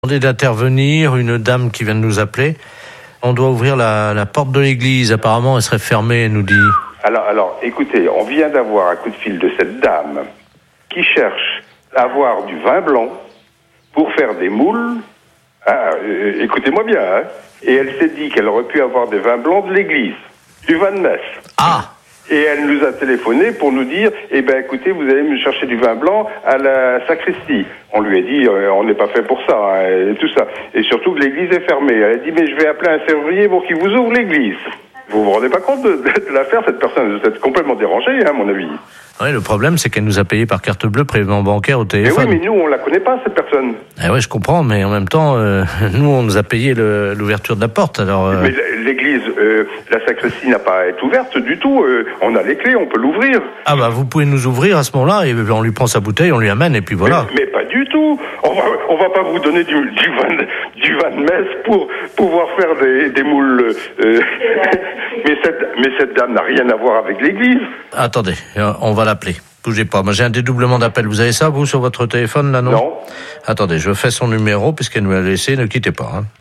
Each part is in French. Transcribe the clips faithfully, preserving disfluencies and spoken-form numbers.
Demandé d'intervenir, une dame qui vient de nous appeler. On doit ouvrir la, la porte de l'église. Apparemment, elle serait fermée, elle nous dit. Alors, alors, écoutez, on vient d'avoir un coup de fil de cette dame qui cherche à avoir du vin blanc pour faire des moules. Ah, euh, écoutez-moi bien, hein. Et elle s'est dit qu'elle aurait pu avoir des vins blancs de l'église, du vin de messe. Ah! Et elle nous a téléphoné pour nous dire, eh ben écoutez, vous allez me chercher du vin blanc à la sacristie. On lui a dit, euh, on n'est pas fait pour ça, hein, et tout ça. Et surtout que l'église est fermée. Elle a dit, mais je vais appeler un serrurier pour qu'il vous ouvre l'église. Vous vous rendez pas compte de, de l'affaire, cette personne, vous êtes complètement dérangée, hein, à mon avis. Oui, le problème, c'est qu'elle nous a payé par carte bleue, prélèvement bancaire au Mais téléphone. oui, mais nous, on la connaît pas, cette personne. Eh ouais, je comprends, mais en même temps, euh, nous, on nous a payé le, l'ouverture de la porte, alors... Euh... Mais l'église, euh, la sacristie n'a pas à être ouverte du tout. Euh, on a les clés, on peut l'ouvrir. Ah bah, vous pouvez nous ouvrir à ce moment-là, et on lui prend sa bouteille, on lui amène, et puis voilà. Mais, mais pas du tout. On va, on va pas vous donner du, du, vin, de, du vin de messe pour pouvoir faire des, des moules. Euh, mais, cette, mais cette dame n'a rien à voir avec l'église. Attendez, on va l'appeler. Bougez pas. Moi, j'ai un dédoublement d'appel. Vous avez ça, vous, sur votre téléphone, là, non? Non. Attendez, je fais son numéro, puisqu'elle nous l'a laissé. Ne quittez pas, hein.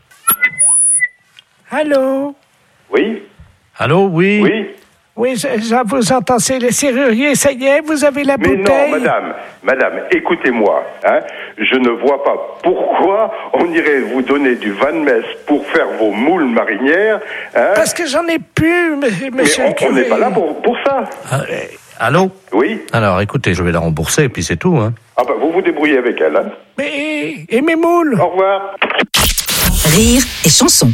Allô? Oui. Allô, oui? Oui. Oui, je, je vous entends, c'est le serrurier, ça y est, vous avez la Mais bouteille? non, madame, madame, écoutez-moi, hein, je ne vois pas pourquoi on irait vous donner du vin de messe pour faire vos moules marinières, hein. Parce que j'en ai plus, monsieur Mais le on curé. n'est pas là pour, pour ça. Ah, allô? Oui. Alors, écoutez, je vais la rembourser, et puis c'est tout, hein. Ah bah, vous vous débrouillez avec elle, hein. Mais, et mes moules? Au revoir. Rire et chanson.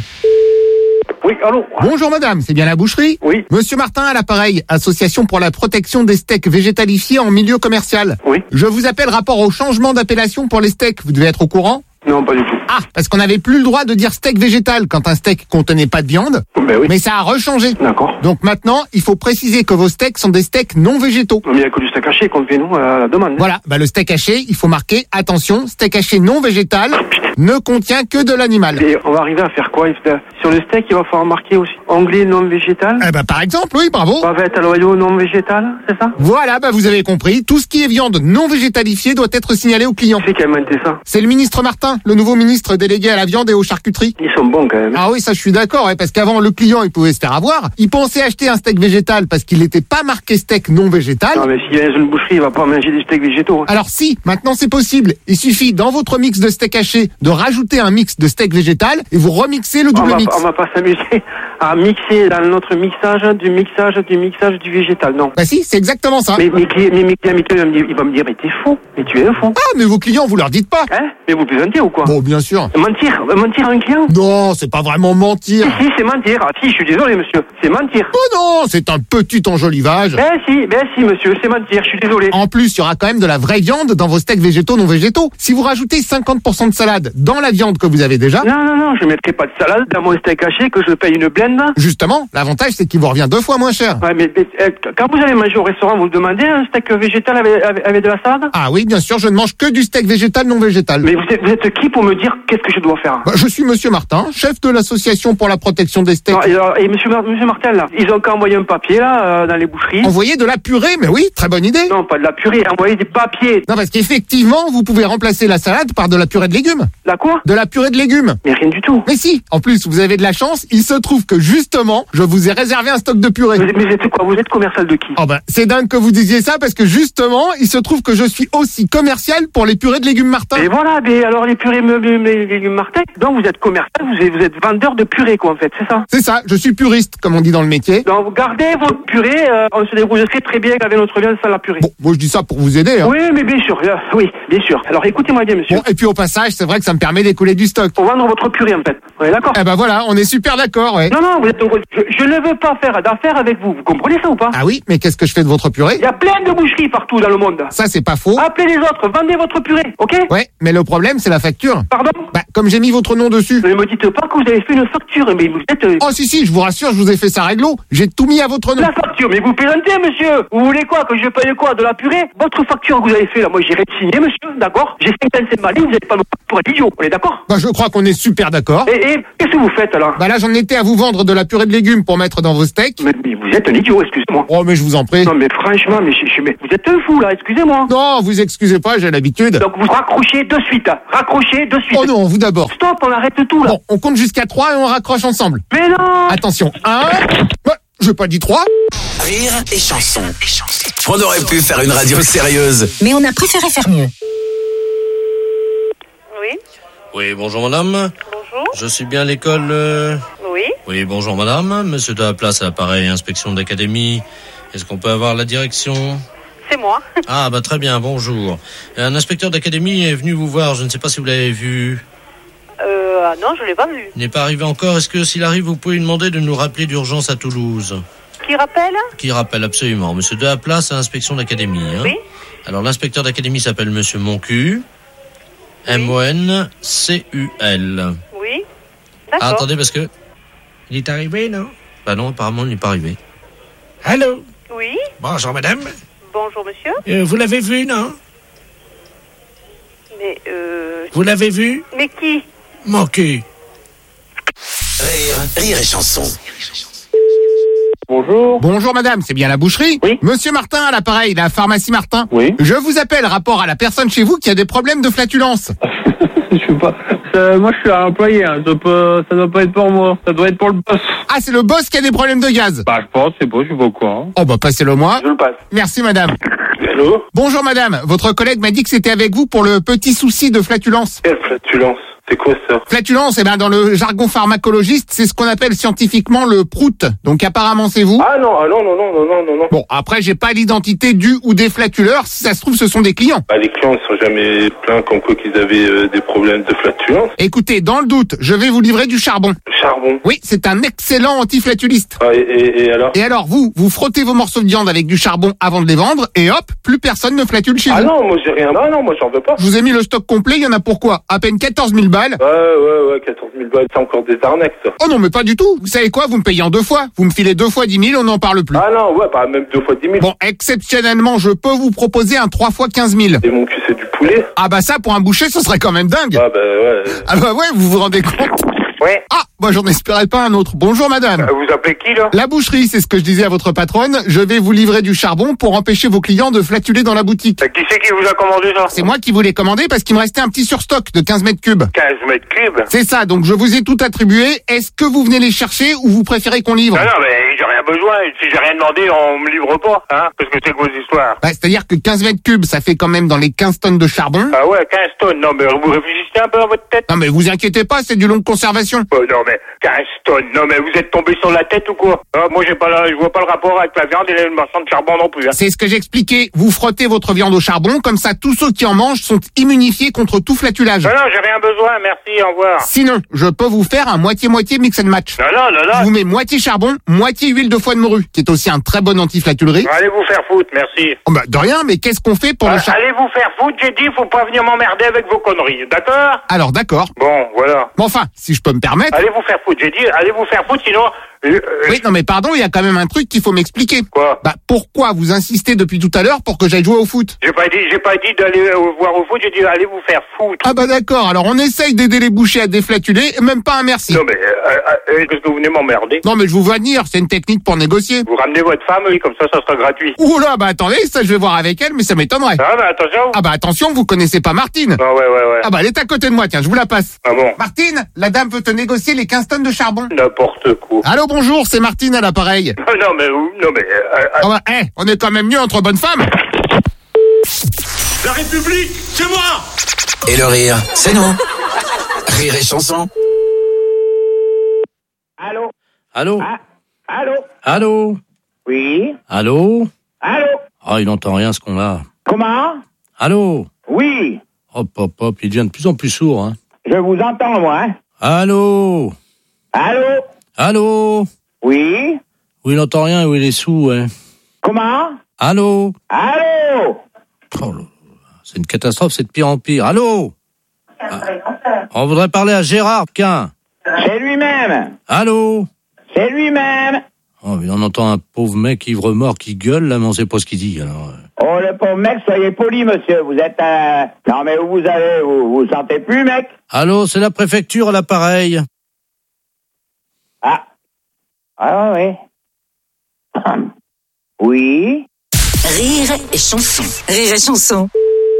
Oui, allô? Bonjour madame, c'est bien la boucherie? Oui. Monsieur Martin à l'appareil, Association pour la protection des steaks végétalifiés en milieu commercial. Oui. Je vous appelle rapport au changement d'appellation pour les steaks, vous devez être au courant? Non, pas du tout. Ah, parce qu'on n'avait plus le droit de dire steak végétal quand un steak contenait pas de viande. Ben oui. Mais ça a rechangé. D'accord. Donc maintenant, il faut préciser que vos steaks sont des steaks non végétaux. Mais il n'y a que du steak haché qu'on fait, nous, à la demande. Voilà, bah le steak haché, il faut marquer, attention, steak haché non végétal ne contient que de l'animal. Et on va arriver à faire quoi? Sur le steak, il va falloir marquer aussi anglais non végétal. Eh bah par exemple, oui, bravo. Bavette à l'oyo non végétal, c'est ça? Voilà, bah vous avez compris, tout ce qui est viande non végétalifiée doit être signalé au client. C'est qui a inventé ça? C'est le ministre Martin, le nouveau ministre délégué à la viande et aux charcuteries. Ils sont bons quand même. Ah oui, ça je suis d'accord, ouais, parce qu'avant le client il pouvait se faire avoir. Il pensait acheter un steak végétal parce qu'il n'était pas marqué steak non végétal. Non mais s'il y a une boucherie, il va pas manger des steaks végétaux. Hein. Alors si, maintenant c'est possible. Il suffit dans votre mix de steak haché de rajouter un mix de steak végétal et vous remixez le On double va, mix. on va pas s'amuser à mixer dans notre mixage du mixage du mixage du végétal, non. Bah si, c'est exactement ça. Mais mes clients, mes, mes clients, mes clients, il va me dire, il va me dire, mais t'es fou, mais tu es un fou. Ah, mais vos clients, vous leur dites pas. Hein? Mais vous plaisantez ou quoi? Bon, bien sûr. Mentir, mentir à un client? Non, c'est pas vraiment mentir. Si, si, c'est mentir. Ah si, je suis désolé, monsieur, c'est mentir. Oh non, c'est un petit enjolivage. Ben si, ben si, monsieur, c'est mentir, je suis désolé. En plus, il y aura quand même de la vraie viande dans vos steaks végétaux non végétaux. Si vous rajoutez cinquante pour cent de salade dans la viande que vous avez déjà... Non, non, non, je ne mettrai pas de salade dans mon steak haché que je paye une blende. Justement, l'avantage c'est qu'il vous revient deux fois moins cher. Ouais, mais, mais euh, quand vous allez manger au restaurant, vous demandez un steak végétal avec, avec, avec de la salade? Ah oui, bien sûr, je ne mange que du steak végétal non végétal. Mais vous êtes, vous êtes qui pour me dire qu'est-ce que je dois faire? Bah, je suis monsieur Martin, chef de l'association pour la protection des steaks. Non, et, alors, et monsieur, monsieur Martin, là, ils ont qu'à envoyer un papier, là, euh, dans les boucheries. Envoyer de la purée, mais oui, très bonne idée. Non, pas de la purée, envoyer des papiers. Non, parce qu'effectivement, vous pouvez remplacer la salade par de la purée de légumes. La quoi? De la purée de légumes. Mais rien du tout. Mais si, en plus, vous avez de la chance, il se trouve que justement, je vous ai réservé un stock de purée. Vous êtes, mais vous êtes quoi? Vous êtes commercial de qui? Oh ben, c'est dingue que vous disiez ça parce que justement, il se trouve que je suis aussi commercial pour les purées de légumes Martin. Et voilà, mais alors les purées me- me- me- légumes Martin, donc vous êtes commercial, vous êtes, vous êtes vendeur de purée, quoi, en fait, c'est ça? C'est ça, je suis puriste, comme on dit dans le métier. Donc vous gardez votre purée, euh, on se débrouille très très bien avec notre viande sans la purée. Bon, moi je dis ça pour vous aider, hein. Oui, mais bien sûr, euh, oui, bien sûr. Alors écoutez-moi bien, monsieur. Bon, et puis au passage, c'est vrai que ça me permet d'écouler du stock. Pour vendre votre purée, en fait. On est d'accord? Eh ben voilà, on est super d'accord, ouais. Non, non, vous êtes, je, je ne veux pas faire d'affaires avec vous. Vous comprenez ça ou pas? Ah oui, mais qu'est-ce que je fais de votre purée? Il y a plein de boucheries partout dans le monde. Ça, c'est pas faux. Appelez les autres, vendez votre purée, ok? Ouais, mais le problème, c'est la facture. Pardon? Bah, comme j'ai mis votre nom dessus. Ne me dites pas que vous avez fait une facture, mais vous êtes... euh, Oh si si, je vous rassure, je vous ai fait ça réglo. J'ai tout mis à votre nom. La facture, mais vous plaisantez, monsieur. Vous voulez quoi? Que je paye quoi? De la purée? Votre facture que vous avez fait, là, moi, j'ai signé, monsieur, d'accord? J'ai cinquante-cinq balles, vous n'allez pas me prendre pour un idiot, on est d'accord? Bah, je crois qu'on est super d'accord. Et, et qu'est-ce que vous faites, là? Bah là, j'en étais à vous vendre prendre de la purée de légumes pour mettre dans vos steaks. Mais, mais vous êtes un idiot, excusez-moi. Oh, mais je vous en prie. Non, mais franchement, mais, je, je, mais vous êtes un fou, là, excusez-moi. Non, vous excusez pas, j'ai l'habitude. Donc vous raccrochez de suite, hein. Raccrochez de suite. Oh non, vous d'abord. Stop, on arrête tout, là. Bon, on compte jusqu'à trois et on raccroche ensemble. Mais non. Attention, un... Ouais, j'ai pas dit trois. Rire et chanson. On aurait pu faire une radio sérieuse. Mais on a préféré faire mieux. Oui, Oui, bonjour madame. bonjour. Je suis bien à l'école... euh, Oui, Oui, bonjour madame. Monsieur de la place à l'appareil, inspection d'académie. Est-ce qu'on peut avoir la direction? c'est moi. Ah, bah très bien, bonjour. Un inspecteur d'académie est venu vous voir, je ne sais pas si vous l'avez vu. Euh, ah non, je l'ai pas vu. Il n'est pas arrivé encore. Est-ce que s'il arrive, vous pouvez lui demander de nous rappeler d'urgence à Toulouse? Qui rappelle? Qui rappelle absolument. Monsieur de la place à l'inspection d'académie. Hein. Oui. Alors l'inspecteur d'académie s'appelle Monsieur Moncu. M O N C U L. Oui. Ah, D'accord. attendez, parce que... Il est arrivé, non? Bah non, apparemment, il n'est pas arrivé. Allô? Oui. Bonjour, madame. Bonjour, monsieur. Euh, vous l'avez vu, non? Mais, euh... Vous l'avez vu? Mais qui? Mon cul. Rire, rire et chanson. Bonjour. Bonjour madame, c'est bien la boucherie? Oui. Monsieur Martin à l'appareil, la pharmacie Martin. Oui. Je vous appelle rapport à la personne chez vous qui a des problèmes de flatulence. Je sais pas. Ça, moi, je suis un employé. Hein. Ça, peut, ça doit pas être pour moi. Ça doit être pour le boss. Ah, c'est le boss qui a des problèmes de gaz. Bah, je pense. C'est pas. Je suis pas au courant. Oh bah passez-le moi. Je le passe. Merci madame. Allô? Bonjour madame, votre collègue m'a dit que c'était avec vous pour le petit souci de flatulence. Quelle flatulence? C'est quoi ça? Flatulence, eh ben dans le jargon pharmacologiste, c'est ce qu'on appelle scientifiquement le prout. Donc apparemment c'est vous. Ah non, ah non, non, non, non, non, non, non. Bon, après j'ai pas l'identité du ou des flatuleurs, si ça se trouve ce sont des clients. Bah, les clients ne sont jamais plaints comme quoi qu'ils avaient euh, des problèmes de flatulence. Écoutez, dans le doute, je vais vous livrer du charbon. Charbon. Oui, c'est un excellent antiflatuliste. Ah, et, et, et alors? Et alors vous, vous frottez vos morceaux de viande avec du charbon avant de les vendre et hop, plus personne ne flatule chez Ah vous. non, moi j'ai rien. Ah non, moi j'en veux pas. Je vous ai mis le stock complet, il y en a pour quoi? À peine quatorze mille balles. Ouais, ouais, ouais, quatorze mille balles, c'est encore des arnaques ça. Oh non, mais pas du tout. Vous savez quoi? Vous me payez en deux fois. Vous me filez deux fois dix mille, on n'en parle plus. Ah non, ouais, pas même deux fois dix mille. Bon, exceptionnellement, je peux vous proposer un trois fois quinze mille. Et mon cul c'est du poulet. Ah bah ça, pour un boucher, ce serait quand même dingue. Ah bah ouais. Ah bah ouais, vous vous rendez compte? Ouais. Ah, bah j'en espérais pas un autre. Bonjour madame. Vous appelez qui là? La boucherie, c'est ce que je disais à votre patronne. Je vais vous livrer du charbon pour empêcher vos clients de flatuler dans la boutique. Qui c'est qui vous a commandé ça? C'est moi qui vous l'ai commandé parce qu'il me restait un petit surstock de quinze mètres cubes. quinze mètres cubes? C'est ça, donc je vous ai tout attribué. Est-ce que vous venez les chercher ou vous préférez qu'on livre? Non, non, mais j'ai rien besoin. Si j'ai rien demandé, on me livre pas, hein? Qu'est-ce que c'est que vos histoires? Bah, c'est-à-dire que quinze mètres cubes, ça fait quand même dans les quinze tonnes de charbon. Ah ouais, quinze tonnes. Non, mais vous réfléchissez un peu dans votre tête? Non mais vous inquiétez pas, c'est du longue conservation. Oh, non, mais quinze tonnes. Non, mais vous êtes tombé sur la tête ou quoi? Ah, moi, j'ai pas la, je vois pas le rapport avec la viande et le marchand de charbon non plus, hein. C'est ce que j'expliquais. Vous frottez votre viande au charbon, comme ça tous ceux qui en mangent sont immunifiés contre tout flatulage. Non, non, j'ai rien besoin. Merci, au revoir. Sinon, je peux vous faire un moitié-moitié mix and match. Non, non, non, Je non. vous mets moitié charbon, moitié huile de foie de morue, qui est aussi un très bon anti-flatulerie. Allez vous faire foutre, merci. Oh bah de rien, mais qu'est-ce qu'on fait pour le Ah, charbon? allez vous faire foutre, j'ai dit, faut pas venir m'emmerder avec vos conneries, d'accord? Alors d'accord. Bon, voilà. Bon enfin, si je peux me permettre. Allez vous faire foutre, j'ai dit, allez vous faire foutre, sinon... euh, euh, Oui, non mais pardon, il y a quand même un truc qu'il faut m'expliquer. Quoi? Bah pourquoi vous insistez depuis tout à l'heure pour que j'aille jouer au foot? J'ai pas dit, j'ai pas dit d'aller euh, voir au foot, j'ai dit, allez vous faire foutre. Ah bah d'accord, alors on essaye d'aider les bouchers à déflatuler, même pas un merci. Non, mais, euh, euh, euh, qu'est-ce que vous venez m'emmerder? Non mais je vous vois venir, c'est une technique pour négocier. Vous ramenez votre femme, oui, comme ça, ça sera gratuit. Ouh là, bah attendez, ça je vais voir avec elle, mais ça m'étonnerait. Ah, bah attention. Ah bah attention, vous connaissez pas Martine. Ah, ouais, ouais, ouais. Ah bah elle est à côté de moi, tiens, je vous la passe. Ah bon? Martine, la dame veut te négocier les quinze tonnes de charbon. N'importe quoi. Allô, bonjour, c'est Martine à l'appareil. Ah, non, mais, non, mais, euh, euh, Ah bah, eh, on est quand même mieux entre bonnes femmes. La République, c'est moi. Et le rire, c'est nous. Rire et chanson. Allô? Allô? Ah, allô? Allô? Oui? Allô? Allô? Ah, il n'entend rien ce qu'on a. Comment? Allô? Oui, Hop, hop, hop, il devient de plus en plus sourd, hein. je vous entends, moi, hein? Allô? Allô? Allô? Oui? Oui, il n'entend rien, oui, il est sourd, ouais. Comment? Allô? Allô? Oh là là, c'est une catastrophe, c'est de pire en pire. Allô? Ah, on voudrait parler à Gérard, tiens. C'est lui-même. Allô? C'est lui-même. Oh, mais on entend un pauvre mec ivre-mort qui gueule, là, mais on sait pas ce qu'il dit, alors. Oh, le pauvre mec, soyez poli, monsieur. Vous êtes à... Non, mais où vous allez? Vous vous sentez plus, mec? Allô, c'est la préfecture à l'appareil. Ah. Ah ouais, ouais. Oui. Rire et chanson. Rire et chanson.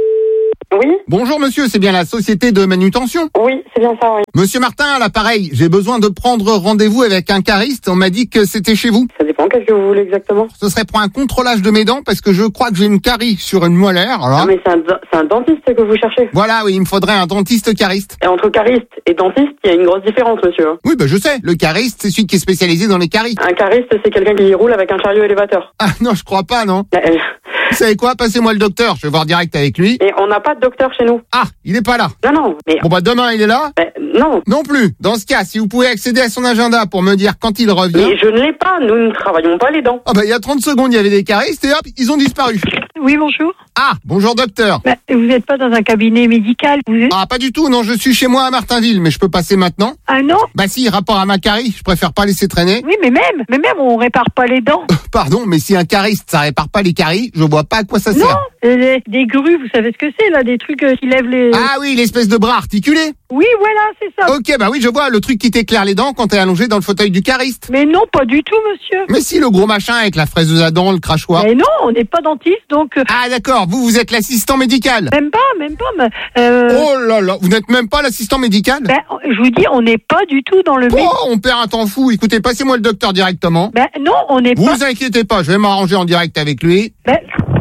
Oui. Bonjour monsieur, c'est bien la société de manutention? Oui, c'est bien ça, oui. Monsieur Martin, à l'appareil, j'ai besoin de prendre rendez-vous avec un cariste. On m'a dit que c'était chez vous. Ça dépend, qu'est-ce que vous voulez exactement? Ce serait pour un contrôlage de mes dents parce que je crois que j'ai une carie sur une molaire. Alors... Ah, mais c'est un, c'est un dentiste que vous cherchez? Voilà, oui, il me faudrait un dentiste cariste. Et entre cariste et dentiste, il y a une grosse différence, monsieur. Oui, bah je sais. Le cariste, c'est celui qui est spécialisé dans les caries. Un cariste, c'est quelqu'un qui roule avec un chariot élévateur. Ah non, je crois pas, non. Euh... Vous savez quoi? Passez-moi le docteur, je vais voir direct avec lui. Et on n'a pas de docteur chez nous. Ah, il est pas là. Non, non, mais... Bon bah demain, il est là? Euh, non. Non plus. Dans ce cas, si vous pouvez accéder à son agenda pour me dire quand il revient... Mais je ne l'ai pas, nous ne travaillons pas les dents. Ah bah il y a trente secondes, il y avait des caristes et hop, ils ont disparu. Oui, bonjour. Ah, bonjour docteur. Bah, vous n'êtes pas dans un cabinet médical, vous êtes... Ah, pas du tout, non, je suis chez moi à Martinville, mais je peux passer maintenant? Ah non? Bah si, rapport à ma carie, je préfère pas laisser traîner. Oui, mais même, mais même, on répare pas les dents. Pardon, mais si un cariste, ça répare pas les caries, je vois pas à quoi ça non, sert. Des, des grues, vous savez ce que c'est, là, des trucs euh, qui lèvent les... Ah oui, l'espèce de bras articulé. Oui, voilà, c'est ça. Ok, bah oui, je vois, le truc qui t'éclaire les dents quand t'es allongé dans le fauteuil du cariste. Mais non, pas du tout, monsieur. Mais si, le gros machin avec la fraiseuse à dents, le crachoir. Mais non, on n'est pas dentiste, donc... Euh... Ah d'accord, vous, vous êtes l'assistant médical. Même pas, même pas, mais... Euh... Oh là là, vous n'êtes même pas l'assistant médical? Ben, je vous dis, on n'est pas du tout dans le... Oh, on perd un temps fou. Écoutez, passez-moi le docteur directement. Ben non, on n'est pas... Vous inquiétez pas, je vais m'arranger en direct avec lui. Ben...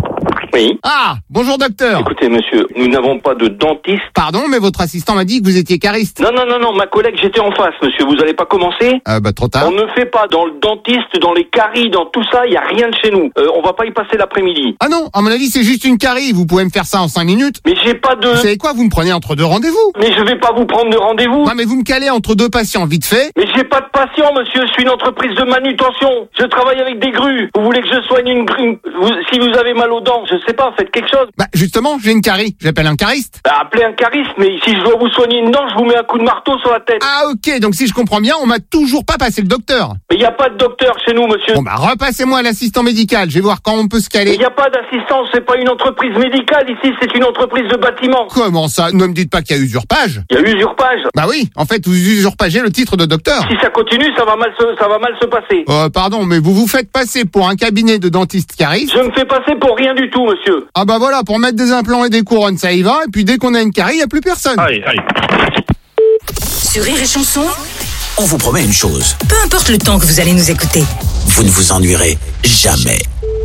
Oui. Ah, bonjour docteur. Écoutez monsieur, nous n'avons pas de dentiste. Pardon, mais votre assistant m'a dit que vous étiez cariste. Non, non, non, non, ma collègue, j'étais en face, monsieur, vous n'allez pas commencer? Ah bah trop tard. On ne fait pas dans le dentiste, dans les caries, dans tout ça, il n'y a rien de chez nous. Euh, on va pas y passer l'après-midi. Ah non, à mon avis c'est juste une carie, vous pouvez me faire ça en cinq minutes. Mais j'ai pas de... Vous savez quoi, vous me prenez entre deux rendez-vous. Mais je vais pas vous prendre de rendez-vous. Non mais vous me calez entre deux patients, vite fait. Mais j'ai pas de patient, monsieur, je suis une entreprise de manutention. Je travaille avec des grues. Vous voulez que je soigne une grue? Vous, si vous avez mal aux dents, je sais pas, faites quelque chose. Bah justement, j'ai une carie, j'appelle un cariste. Bah appelez un cariste, mais si je dois vous soigner une dent, je vous mets un coup de marteau sur la tête. Ah ok, donc si je comprends bien, on m'a toujours pas passé le docteur. Mais il y a pas de docteur chez nous, monsieur. Bon bah repassez-moi l'assistant médical, je vais voir quand on peut se caler. Il y a pas d'assistance, c'est pas une entreprise médicale ici, c'est une entreprise de bâtiment. Comment ça? Ne me dites pas qu'il y a usurpage. Il y a usurpage. Bah oui, en fait vous usurpagez le titre de docteur. Si ça continue, ça va mal se, ça va mal se passer. Euh, pardon, mais vous vous faites passer pour un cabinet de dentiste cariste. Je me fais passer pour rien du tout, monsieur. Ah bah voilà, pour mettre des implants et des couronnes, ça y va, et puis dès qu'on a une carie, il n'y a plus personne. Aïe, aïe. Sur Rire et Chanson, On vous promet une chose, peu importe le temps que vous allez nous écouter. vous ne vous ennuierez jamais.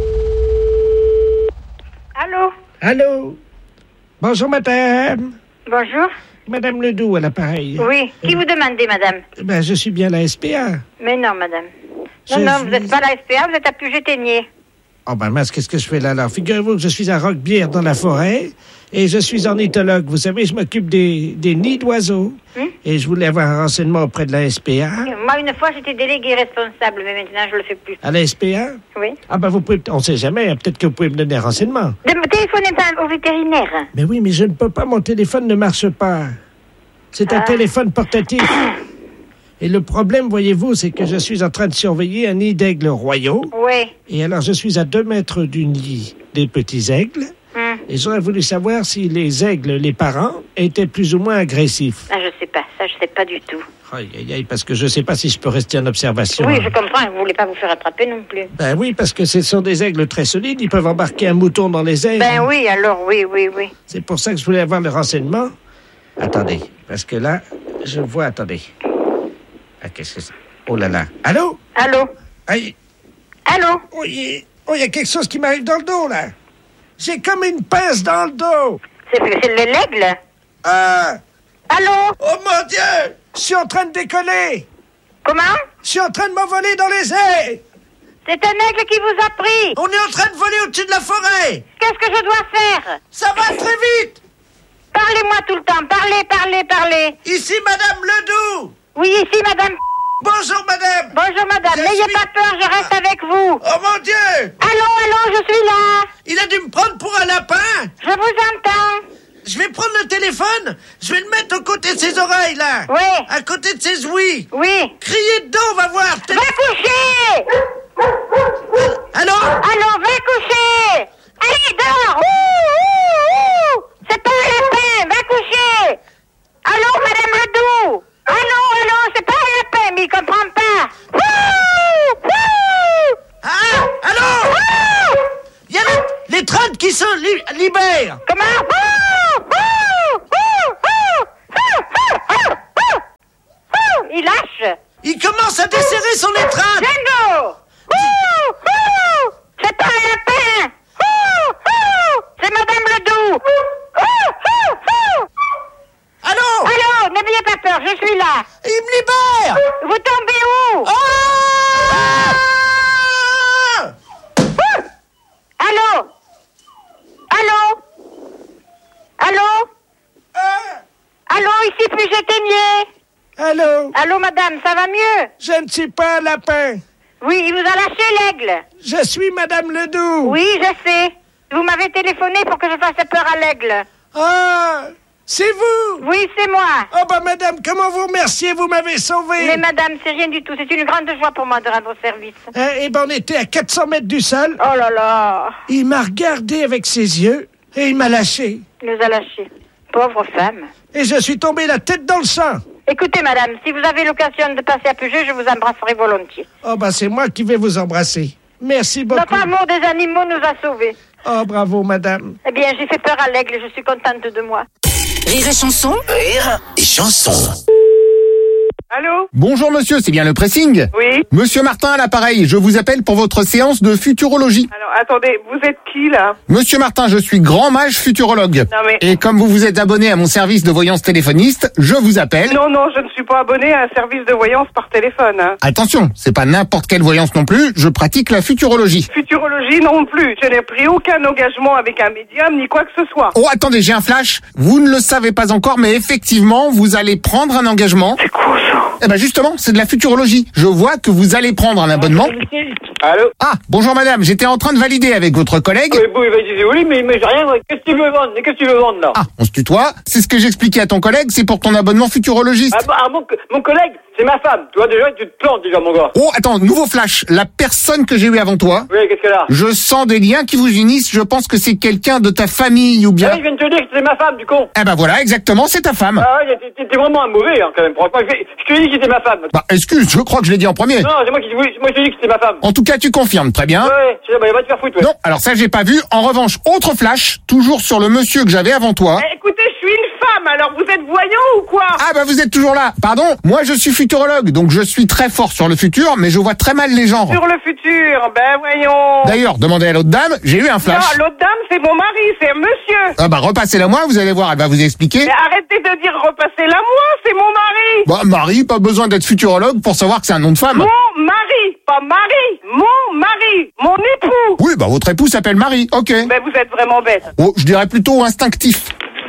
Allô? Allô? Bonjour, madame. Bonjour. Madame Ledoux, à l'appareil. Oui. Qui vous demandez, madame? Ben, je suis bien la S P A. Mais non, madame. Non, Je non, suis- vous n'êtes pas la S P A, vous êtes à Puget-Ténier. Oh ben mince, qu'est-ce que je fais là alors? Figurez-vous que je suis à Roquebière dans la forêt et je suis ornithologue. Vous savez, je m'occupe des, des nids d'oiseaux. Hum? Et je voulais avoir un renseignement auprès de la S P A. Moi, une fois, j'étais déléguée responsable, mais maintenant, je le fais plus. À la S P A? Oui. Ah ben vous pouvez, on sait jamais, hein, peut-être que vous pouvez me donner un renseignement. Ne me téléphonez pas au vétérinaire. Mais oui, mais je ne peux pas, mon téléphone ne marche pas. C'est un Ah. téléphone portatif. Et le problème, voyez-vous, c'est que je suis en train de surveiller un nid d'aigles royaux. Oui. Et alors, je suis à deux mètres du nid des petits aigles. Hum. Et j'aurais voulu savoir si les aigles, les parents, étaient plus ou moins agressifs. Ah, je sais pas, ça, je sais pas du tout. Aïe, aïe, aïe, parce que je sais pas si je peux rester en observation. Oui, je comprends, vous voulez pas vous faire attraper non plus. Ben oui, parce que ce sont des aigles très solides. Ils peuvent embarquer un mouton dans les ailes. Ben oui, alors, oui, oui, oui. C'est pour ça que je voulais avoir le renseignement. Attendez, parce que là, je vois... Attendez. Ah, qu'est-ce que c'est? Oh là là. Allô? Allô? Aïe. Allô? Oh, il y, oh, il y a quelque chose qui m'arrive dans le dos, là. J'ai comme une pince dans le dos. C'est c'est l'aigle? Ah! Allô? Oh mon Dieu! Je suis en train de décoller. Comment? Je suis en train de m'envoler dans les airs. C'est un aigle qui vous a pris. On est en train de voler au-dessus de la forêt. Qu'est-ce que je dois faire? Ça va très vite. Parlez-moi tout le temps, parlez, parlez, parlez. Ici, Madame Ledoux. Oui, ici, madame. Bonjour, madame. Bonjour, madame. Je N'ayez suis- pas peur, je reste avec vous. Oh mon Dieu! Allô, allô, je suis là. Il a dû me prendre pour un lapin. Je vous entends. Je vais prendre le téléphone. Je vais le mettre aux côtés de ses oreilles, là. Oui. À côté de ses ouïes. Oui. Criez dedans, on va voir. Va coucher. Allô? Allô, va coucher. Allez, dehors. Ouh, ouh, ouh. C'est pas un lapin, va coucher. Allô, madame Ledoux. Allô, allô, c'est pas un lapin, mais il comprend pas. Ouh. libère. Comment? Oh, oh, oh, oh, oh, oh, oh, oh. Il lâche. Il commence à desserrer son étreinte. Django. Oh, oh. C'est pas un lapin. Oh, oh. C'est Madame Ledoux. Oh, oh, oh. Allô? Allô, n'ayez pas peur, je suis là. Il me libère. Vous tombez où? Oh ah. Oh. Allô? Allô? Allô? euh. Allô, ici puis j'éteignais. Allô? Allô, madame, ça va mieux? Je ne suis pas un lapin. Oui, il vous a lâché l'aigle. Je suis Madame Ledoux. Oui, je sais. Vous m'avez téléphoné pour que je fasse peur à l'aigle. Ah, c'est vous? Oui, c'est moi. Oh bah madame, comment vous remercier? Vous m'avez sauvé. Mais madame, c'est rien du tout. C'est une grande joie pour moi de rendre service. Eh, eh ben on était à quatre cents mètres du sol. Oh là là. Il m'a regardé avec ses yeux et il m'a lâché. Il nous a lâchés. Pauvre femme. Et je suis tombé la tête dans le sang. Écoutez, madame, si vous avez l'occasion de passer à Puget, je vous embrasserai volontiers. Oh bah c'est moi qui vais vous embrasser. Merci beaucoup. Notre amour des animaux nous a sauvés. Oh bravo madame. Eh bien, j'ai fait peur à l'aigle et je suis contente de moi. Rire et chanson. Rire et chanson. Allô? Bonjour monsieur, c'est bien le pressing? Oui. Monsieur Martin à l'appareil, je vous appelle pour votre séance de futurologie. Alors, attendez, vous êtes qui, là? Monsieur Martin, je suis grand mage futurologue. Non, mais... Et comme vous vous êtes abonné à mon service de voyance téléphoniste, je vous appelle... Non, non, je ne suis pas abonné à un service de voyance par téléphone. Hein. Attention, c'est pas n'importe quelle voyance non plus, je pratique la futurologie. Futurologie non plus. Je n'ai pris aucun engagement avec un médium ni quoi que ce soit. Oh, attendez, j'ai un flash. Vous ne le savez pas encore, mais effectivement, vous allez prendre un engagement. C'est quoi ça? Eh ben justement, c'est de la futurologie. Je vois que vous allez prendre un abonnement. Allô? Ah, bonjour madame, j'étais en train de valider avec votre collègue. Oui, bon, il va dire oui, mais, mais j'ai rien. Qu'est-ce que tu veux vendre? Qu'est-ce que tu veux vendre, là? Ah, on se tutoie. C'est ce que j'expliquais à ton collègue, c'est pour ton abonnement futurologiste. Ah, bah, ah, mon, mon collègue, c'est ma femme. Tu vois, déjà, tu te plantes, déjà, mon gars. Oh, attends, nouveau flash. La personne que j'ai eue avant toi. Oui, qu'est-ce qu'elle a? Je sens des liens qui vous unissent. Je pense que c'est quelqu'un de ta famille ou bien... Ah, il vient de te dire que c'est ma femme, du con. Eh ben voilà, exactement, c'est ta femme. Ah ouais, t'es- t'es vraiment un mauvais, hein, quand même. Franchement, je je te dis que c'était ma femme. Bah, excuse, je crois que je l'ai dit en premier. Non, c'est moi qui oui, moi je te dis que c'était ma femme. En tout cas, tu confirmes, très bien. Ouais, je sais, bah, il va te faire foutre, ouais. Non, alors ça, j'ai pas vu. En revanche, autre flash, toujours sur le monsieur que j'avais avant toi. Eh, écoutez, je suis une femme, alors vous êtes voyant ou quoi? Ah bah vous êtes toujours là. Pardon, moi je suis futurologue, donc je suis très fort sur le futur, mais je vois très mal les genres. Sur le futur, ben voyons. D'ailleurs, demandez à l'autre dame, j'ai eu un flash. Non, l'autre dame, c'est mon mari, c'est un monsieur. Ah bah repassez-la moi, vous allez voir, elle va vous expliquer. Mais arrêtez de dire repassez-la moi, c'est mon mari. Bah Marie, pas besoin d'être futurologue pour savoir que c'est un nom de femme. Mon mari, pas mari, mon mari, mon époux. Oui, bah votre époux s'appelle Marie, ok. Mais vous êtes vraiment bête. Oh, je dirais plutôt instinctif.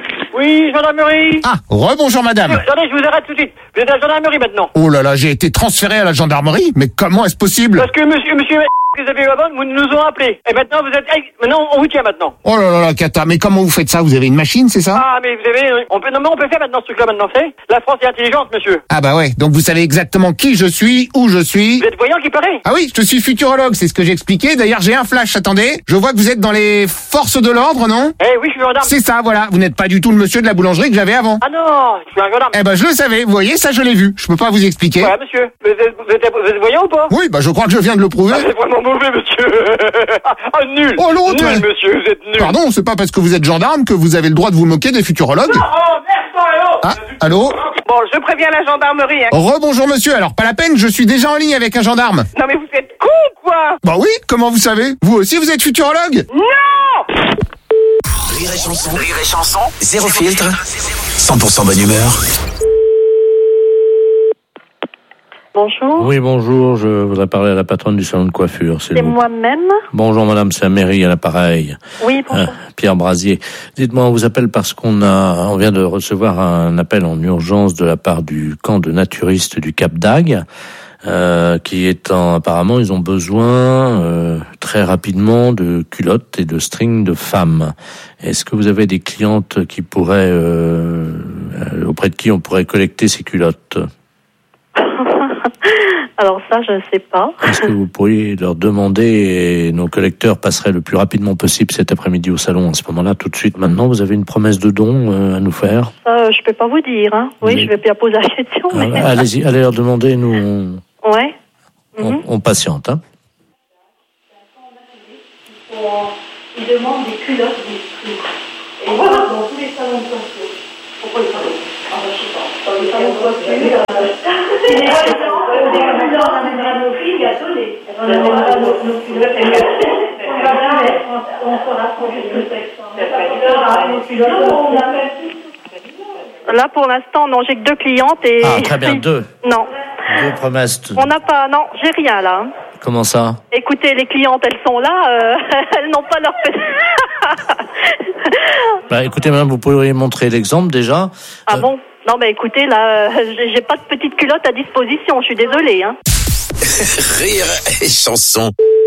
Oui, gendarmerie. Ah, rebonjour madame. Attendez, je vous arrête tout de suite. Vous êtes à la gendarmerie maintenant. Oh là là, j'ai été transféré à la gendarmerie, mais comment est-ce possible? Parce que monsieur, monsieur, que vous avez eu avant, vous nous ont appelés. Et maintenant, vous êtes, hey, maintenant, on vous tient maintenant. Oh là là là, Kata, mais comment vous faites ça? Vous avez une machine, c'est ça? Ah, mais vous avez, on peut, non, mais on peut faire maintenant ce truc-là maintenant, c'est. La France est intelligente, monsieur. Ah bah ouais, donc vous savez exactement qui je suis, où je suis. Vous êtes voyant qui paraît? Ah oui, je suis futurologue, c'est ce que j'ai expliqué. D'ailleurs, j'ai un flash, attendez. Je vois que vous êtes dans les forces de l'ordre, non? Eh oui, je suis gendarme. C'est ça, voilà. Vous n'êtes pas du tout le monsieur de la boulangerie que j'avais avant. Ah non, je suis un gendarme. Eh ben, je le savais. Vous voyez, ça, je l'ai vu. Je peux pas vous expliquer. Voilà, monsieur. Vous êtes, vous êtes, vous êtes voyant ou pas? Oui, bah, je crois que je viens de le prouver. Ah, c'est vraiment mauvais, monsieur. ah, ah, nul. Oh, l'autre. Nul, monsieur, vous êtes nul. Pardon, c'est pas parce que vous êtes gendarme que vous avez le droit de vous moquer des futurologues. Non, oh, merde, allô. Ah, allô? Bon, je préviens la gendarmerie. Hein. Rebonjour, monsieur. Alors, pas la peine, je suis déjà en ligne avec un gendarme. Non, mais vous êtes con ou quoi? Bah oui, comment vous savez? Vous aussi, vous êtes futurologue? Non. Rire et chanson. Rire et chanson. Zéro filtre. cent pour cent bonne humeur. Bonjour. Oui, bonjour. Je voudrais parler à la patronne du salon de coiffure. C'est, C'est moi-même. Bonjour, madame. C'est Améry à l'appareil. Oui, bonjour. Euh, Pierre Brasier. Dites-moi, on vous appelle parce qu'on a, on vient de recevoir un appel en urgence de la part du camp de naturistes du Cap d'Agde. Euh, qui étant apparemment ils ont besoin euh, très rapidement de culottes et de strings de femmes. Est-ce que vous avez des clientes qui pourraient euh, euh, auprès de qui on pourrait collecter ces culottes? Alors ça, je ne sais pas. Est-ce que vous pourriez leur demander et nos collecteurs passeraient le plus rapidement possible cet après-midi au salon à ce moment-là, tout de suite maintenant? Vous avez une promesse de don euh, à nous faire? Ça, je peux pas vous dire. Hein. Oui, Mais... je vais bien poser la question. Ah, Mais... Allez-y, allez leur demander, nous on, Ouais. on, Mm-hmm. on patiente. Hein. Ils demandent des culottes, des Et voilà, dans tous les salons de coiffure. Pourquoi les salons? Ah, je sais pas. Dans les salons de coiffure, il y a des gens, on amènera nos filles gâtonnées. On amènera nos culottes et on fera changer le sexe. Là, pour l'instant, non, j'ai que deux clientes et... Ah, très bien, deux. Non. Deux promesses. On n'a pas... Non, j'ai rien, là. Comment ça? Écoutez, les clientes, elles sont là, euh, elles n'ont pas leur... Bah, écoutez, madame, vous pourriez montrer l'exemple, déjà. Ah euh... bon? Non, mais écoutez, là, j'ai, j'ai pas de petite culotte à disposition, je suis désolée, hein. Rire et chanson.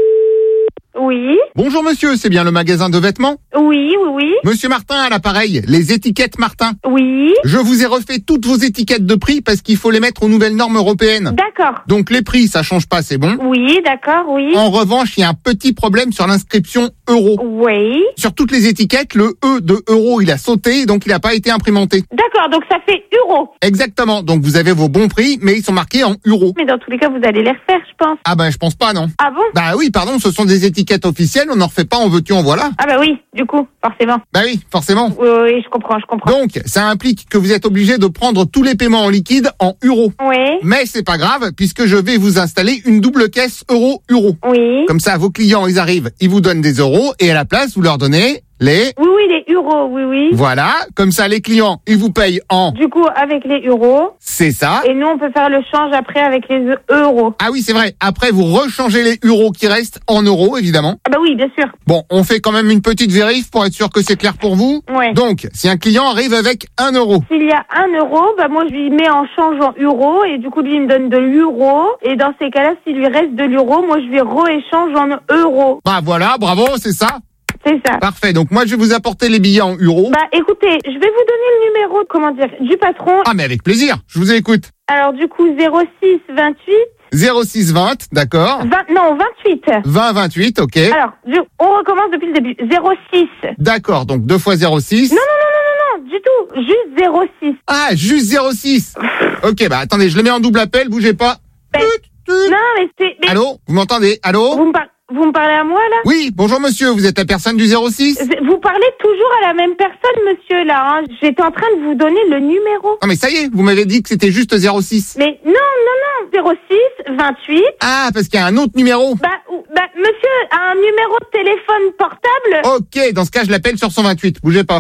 Oui. Bonjour monsieur, c'est bien le magasin de vêtements? Oui, oui, oui. Monsieur Martin à l'appareil, les étiquettes Martin. Oui. Je vous ai refait toutes vos étiquettes de prix parce qu'il faut les mettre aux nouvelles normes européennes. D'accord. Donc les prix, ça change pas, c'est bon? Oui, d'accord, oui. En revanche, il y a un petit problème sur l'inscription euro. Oui. Sur toutes les étiquettes, le E de euro, il a sauté, donc il n'a pas été imprimanté. D'accord, donc ça fait euro. Exactement, donc vous avez vos bons prix, mais ils sont marqués en euros. Mais dans tous les cas, vous allez les refaire, je pense. Ah ben, je pense pas, non. Ah bon? Bah oui, pardon, ce sont des étiquettes officielles, on n'en refait pas, en veux-tu, en voilà. Ah bah oui, du coup, forcément. Bah oui, forcément. Oui, oui, je comprends, je comprends. Donc, ça implique que vous êtes obligé de prendre tous les paiements en liquide en euros. Oui. Mais c'est pas grave, puisque je vais vous installer une double caisse euro-euro. Oui. Comme ça, vos clients, ils arrivent, ils vous donnent des euros, et à la place, vous leur donnez les... Oui, oui, les euros, oui, oui. Voilà, comme ça, les clients, ils vous payent en... Du coup, avec les euros. C'est ça. Et nous, on peut faire le change après avec les euros. Ah oui, c'est vrai. Après, vous rechangez les euros qui restent en euros, évidemment. Ah bah oui, bien sûr. Bon, on fait quand même une petite vérif pour être sûr que c'est clair pour vous. Ouais. Donc, si un client arrive avec un euro. S'il y a un euro, bah moi, je lui mets en change en euros, et du coup, lui, il me donne de l'euro. Et dans ces cas-là, s'il lui reste de l'euro, moi, je lui re-échange en euros. Bah voilà, bravo, c'est ça. C'est ça. Parfait. Donc moi, je vais vous apporter les billets en euros. Bah écoutez, je vais vous donner le numéro, comment dire, du patron. Ah mais avec plaisir. Je vous écoute. Alors du coup, zéro six vingt-huit. zéro six vingt, d'accord. vingt, non, vingt-huit. vingt vingt-huit, ok. Alors, du, on recommence depuis le début. zéro six. D'accord, donc deux fois zéro six. Non, non, non, non, non, non, du tout. Juste zéro six. Ah, juste zéro six. Ok, bah attendez, je le mets en double appel, bougez pas. Ben, non, mais c'est... Mais... Allô, vous m'entendez? Allô? Vous me parlez... Vous me parlez à moi, là? Oui, bonjour monsieur, vous êtes la personne du zéro six? Vous parlez toujours à la même personne, monsieur, là. Hein. J'étais en train de vous donner le numéro. Non mais ça y est, vous m'avez dit que c'était juste zéro six. Mais non, non, non, zéro six vingt-huit. Ah, parce qu'il y a un autre numéro. Bah, bah monsieur, un numéro de téléphone portable. Ok, dans ce cas, je l'appelle sur cent vingt-huit, bougez pas.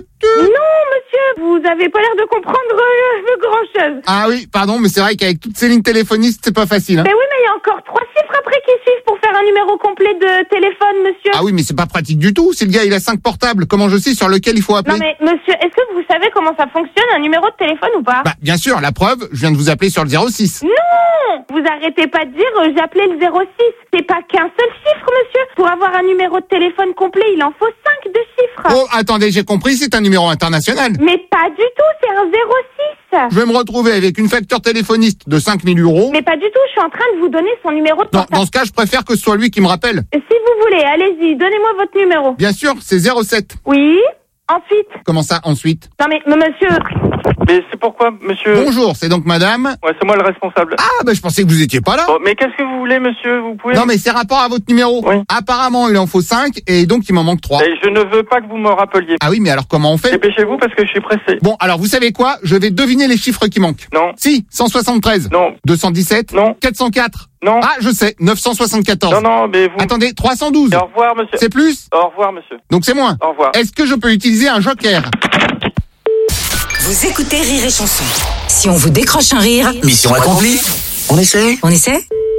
Non, monsieur, vous avez pas l'air de comprendre euh, grand-chose. Ah oui, pardon, mais c'est vrai qu'avec toutes ces lignes téléphonistes, c'est pas facile. Hein. Ben oui, mais il y a encore trois chiffres après qui suivent pour faire un numéro complet de téléphone, monsieur. Ah oui, mais c'est pas pratique du tout. Si le gars, il a cinq portables, comment je sais sur lequel il faut appeler? Non mais, monsieur, est-ce que vous savez comment ça fonctionne, un numéro de téléphone ou pas? Bah, bien sûr, la preuve, je viens de vous appeler sur le zéro six. Non! Vous arrêtez pas de dire, euh, j'ai appelé le zéro six. C'est pas qu'un seul chiffre, monsieur. Pour avoir un numéro de téléphone complet, il en faut cinq de chiffres. Oh, attendez, j'ai compris, c'est un numéro international. Mais pas du tout, c'est un zéro six. Je vais me retrouver avec une facture téléphoniste de cinq mille euros. Mais pas du tout, je suis en train de vous donner son numéro de portable. Non, dans ce cas, je préfère que ce soit lui qui me rappelle. Si vous voulez, allez-y, donnez-moi votre numéro. Bien sûr, c'est zéro sept. Oui, ensuite. Comment ça, ensuite? Non mais, mais monsieur... Mais c'est pourquoi, monsieur? Bonjour, c'est donc madame? Ouais, c'est moi le responsable. Ah, bah je pensais que vous étiez pas là. Bon, mais qu'est-ce que vous voulez, monsieur? Vous pouvez... Non, mais c'est rapport à votre numéro. Oui. Apparemment, il en faut cinq et donc il m'en manque trois. Et je ne veux pas que vous me rappeliez. Ah oui, mais alors comment on fait? Dépêchez-vous parce que je suis pressé. Bon, alors vous savez quoi? Je vais deviner les chiffres qui manquent. Non. Si, cent soixante-treize. Non. deux cent dix-sept. Non. quatre cent quatre. Non. Ah, je sais, neuf cent soixante-quatorze. Non, non, mais vous... Attendez, trois cent douze. Et au revoir, monsieur. C'est plus? Au revoir, monsieur. Donc c'est moins. Au revoir. Est-ce que je peux utiliser un joker? Vous écoutez Rire et Chanson. Si on vous décroche un rire... Mission accomplie. On essaie? On essaie?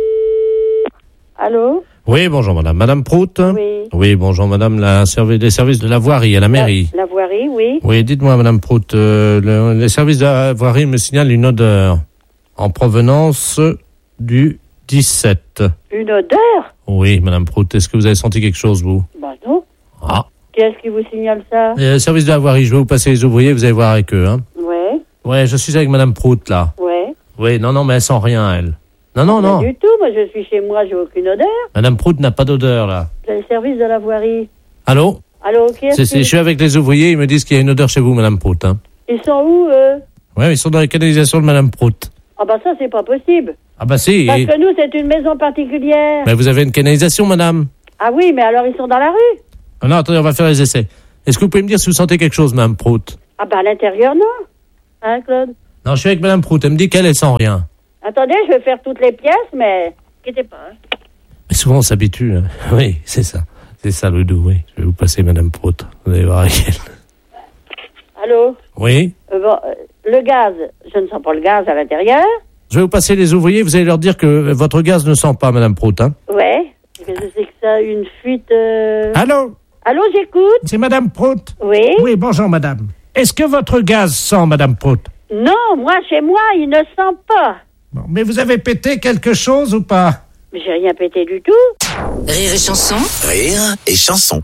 Allô? Oui, bonjour madame. Madame Prout? Oui. Oui, bonjour madame, la servi- les services de la voirie à la mairie. La, la voirie, oui. Oui, dites-moi madame Prout, euh, le, les services de la voirie me signalent une odeur en provenance du dix-sept. Une odeur? Oui, madame Prout, est-ce que vous avez senti quelque chose, vous? Bah non. Ah. Qui est-ce qui vous signale ça? Le service de la voirie, je vais vous passer les ouvriers, vous allez voir avec eux, hein. Ouais. Ouais, je suis avec madame Prout, là. Ouais. Oui, non, non, mais elle sent rien, elle. Non, non, non. Pas du tout, moi je suis chez moi, j'ai aucune odeur. Madame Prout n'a pas d'odeur, là. C'est le service de la voirie. Allô? Allô, qui est-ce c'est, c'est, qui... Je suis avec les ouvriers, ils me disent qu'il y a une odeur chez vous, madame Prout, hein. Ils sont où, eux? Ouais, ils sont dans la canalisation de madame Prout. Ah bah ça, c'est pas possible. Ah bah si. Parce et... que nous, c'est une maison particulière. Mais vous avez une canalisation, madame? Ah oui, mais alors ils sont dans la rue. Ah non, attendez, on va faire les essais. Est-ce que vous pouvez me dire si vous sentez quelque chose, Mme Prout? Ah bah à l'intérieur, non. Hein, Claude? Non, je suis avec Mme Prout. Elle me dit qu'elle, elle sent rien. Attendez, je vais faire toutes les pièces, mais... Inquiétez pas. Hein. Mais souvent, on s'habitue. Hein. Oui, c'est ça. C'est ça, le doux, oui. Je vais vous passer Mme Prout. Vous allez voir avec elle. Allô? Oui? euh, bon, euh, Le gaz, je ne sens pas le gaz à l'intérieur. Je vais vous passer les ouvriers. Vous allez leur dire que votre gaz ne sent pas, Mme Prout. Hein. Ouais. Qu'est-ce que c'est que ça? Une fuite... Euh... Allô? Allô, j'écoute. C'est Madame Prout? Oui? Oui, bonjour, madame. Est-ce que votre gaz sent, Madame Prout? Non, moi, chez moi, il ne sent pas. Bon, mais vous avez pété quelque chose ou pas? Mais j'ai rien pété du tout. Rire et chanson. Rire et chanson.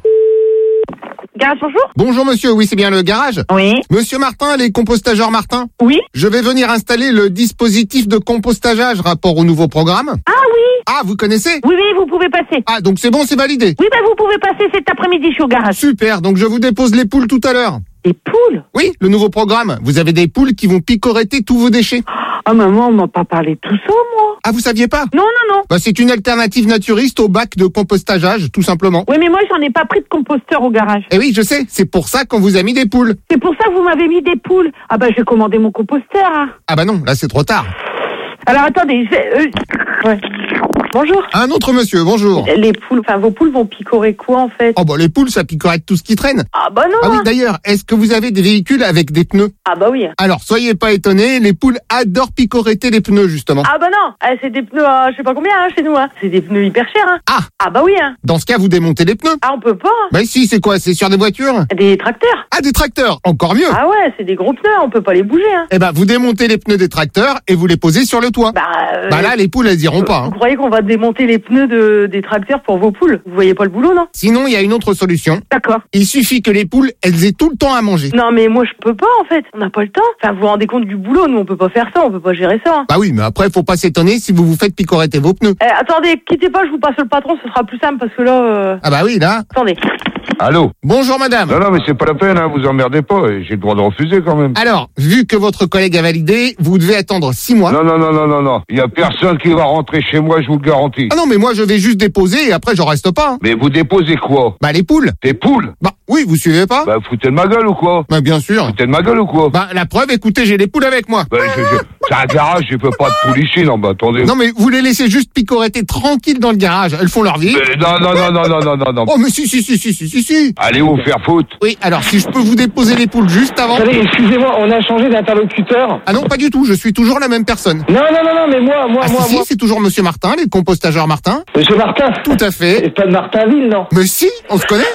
Garage, bonjour. Bonjour monsieur, oui c'est bien le garage? Oui. Monsieur Martin, les compostageurs Martin? Oui. Je vais venir installer le dispositif de compostageage rapport au nouveau programme. Ah oui. Ah, vous connaissez? Oui, oui, vous pouvez passer. Ah, donc c'est bon, c'est validé? Oui, ben vous pouvez passer cet après-midi, je suis au garage. Super, donc je vous dépose les poules tout à l'heure. Des poules? Oui, le nouveau programme. Vous avez des poules qui vont picoretter tous vos déchets. Ah, maman, on m'a pas parlé de tout ça, moi. Ah, vous saviez pas? Non, non, non. Bah, c'est une alternative naturiste au bac de compostageage, tout simplement. Oui, mais moi, j'en ai pas pris de composteur au garage. Eh oui, je sais, c'est pour ça qu'on vous a mis des poules. C'est pour ça que vous m'avez mis des poules. Ah, bah, je vais commander mon composteur, hein. Ah bah non, là c'est trop tard. Alors, attendez, je vais... Euh... Ouais. Bonjour. Un autre monsieur, bonjour. Les poules, enfin, vos poules vont picorer quoi, en fait? Oh bah les poules, ça picorette tout ce qui traîne. Ah bah non. Ah oui, d'ailleurs, est-ce que vous avez des véhicules avec des pneus? Ah bah oui. Alors, soyez pas étonnés, les poules adorent picoretter les pneus, justement. Ah bah non, eh, c'est des pneus à je sais pas combien, hein, chez nous, hein. C'est des pneus hyper chers, hein. Ah. Ah bah oui, hein. Dans ce cas, vous démontez les pneus. Ah, on peut pas. Bah si, c'est quoi? C'est sur des voitures? Des tracteurs. Ah, des tracteurs, encore mieux. Ah ouais, c'est des gros pneus, on peut pas les bouger, hein. Eh ben, vous démontez les pneus des tracteurs et vous les posez sur le toit. Bah, euh, bah là, les poules, elles iront pas. Vous Hein. croyez qu'on va démonter les pneus de, des tracteurs pour vos poules? Vous voyez pas le boulot, non? Sinon, il y a une autre solution. D'accord. Il suffit que les poules, elles aient tout le temps à manger. Non, mais moi, je peux pas, en fait. On n'a pas le temps. Enfin, vous vous rendez compte du boulot, nous, on peut pas faire ça, on peut pas gérer ça, hein. Bah oui, mais après, faut pas s'étonner si vous vous faites picoretter vos pneus. Eh, attendez, quittez pas, je vous passe le patron, ce sera plus simple, parce que là... Euh... Ah bah oui, là. Attendez. Allô? Bonjour madame. Non, non, mais c'est pas la peine, hein, vous emmerdez pas, j'ai le droit de refuser quand même. Alors, vu que votre collègue a validé, vous devez attendre six mois. Non, non, non, non, non, non, il y a personne qui va rentrer chez moi, je vous le garantis. Ah non, mais moi je vais juste déposer et après je reste pas. Hein. Mais vous déposez quoi? Bah les poules. Des poules? Bah oui, vous suivez pas? Bah foutez de ma gueule ou quoi? Bah bien sûr. Foutez de ma gueule ou quoi? Bah la preuve, écoutez, j'ai les poules avec moi. Bah je, je, c'est un garage, je peux pas de poules ici, non, bah attendez. Non mais vous les laissez juste picoretter tranquilles dans le garage, elles font leur vie. Mais non, non, non, non, non, non, non, non. Oh mais si, si, si, si, si, si, si. Allez vous faire foutre. Oui, alors si je peux vous déposer les poules juste avant... Attendez, excusez-moi, on a changé d'interlocuteur. Ah non, pas du tout, je suis toujours la même personne. Non, non, non, non, mais moi, moi, ah, moi, si, moi. si, c'est toujours Monsieur Martin, les compostageurs Martin. Monsieur Martin? Tout à fait. C'est pas de Martinville, non? Mais si, on se connaît.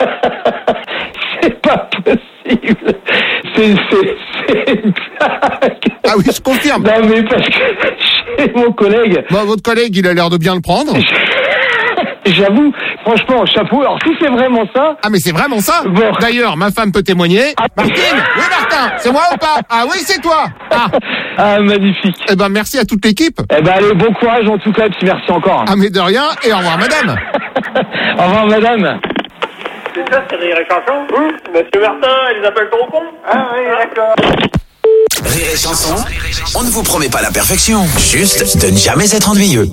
C'est pas possible. C'est, c'est, c'est une blague. Ah oui, je confirme. Non, mais parce que chez mon collègue... Bah, votre collègue, il a l'air de bien le prendre. J'avoue, franchement, chapeau. Alors, si c'est vraiment ça... Ah, mais c'est vraiment ça. Bon. D'ailleurs, ma femme peut témoigner. Ah. Martine! Oui, Martin! C'est moi ou pas? Ah oui, c'est toi! Ah. Ah, magnifique. Eh ben, merci à toute l'équipe. Eh ben, allez, bon courage en tout cas, et puis merci encore. Ah, mais de rien, et au revoir, madame. Au revoir, madame. C'est ça, c'est Rire et Chanson? Hum, Monsieur Martin, ils appellent ton con? Ah oui, d'accord. Rire et chanson, on ne vous promet pas la perfection, juste de ne jamais être ennuyeux.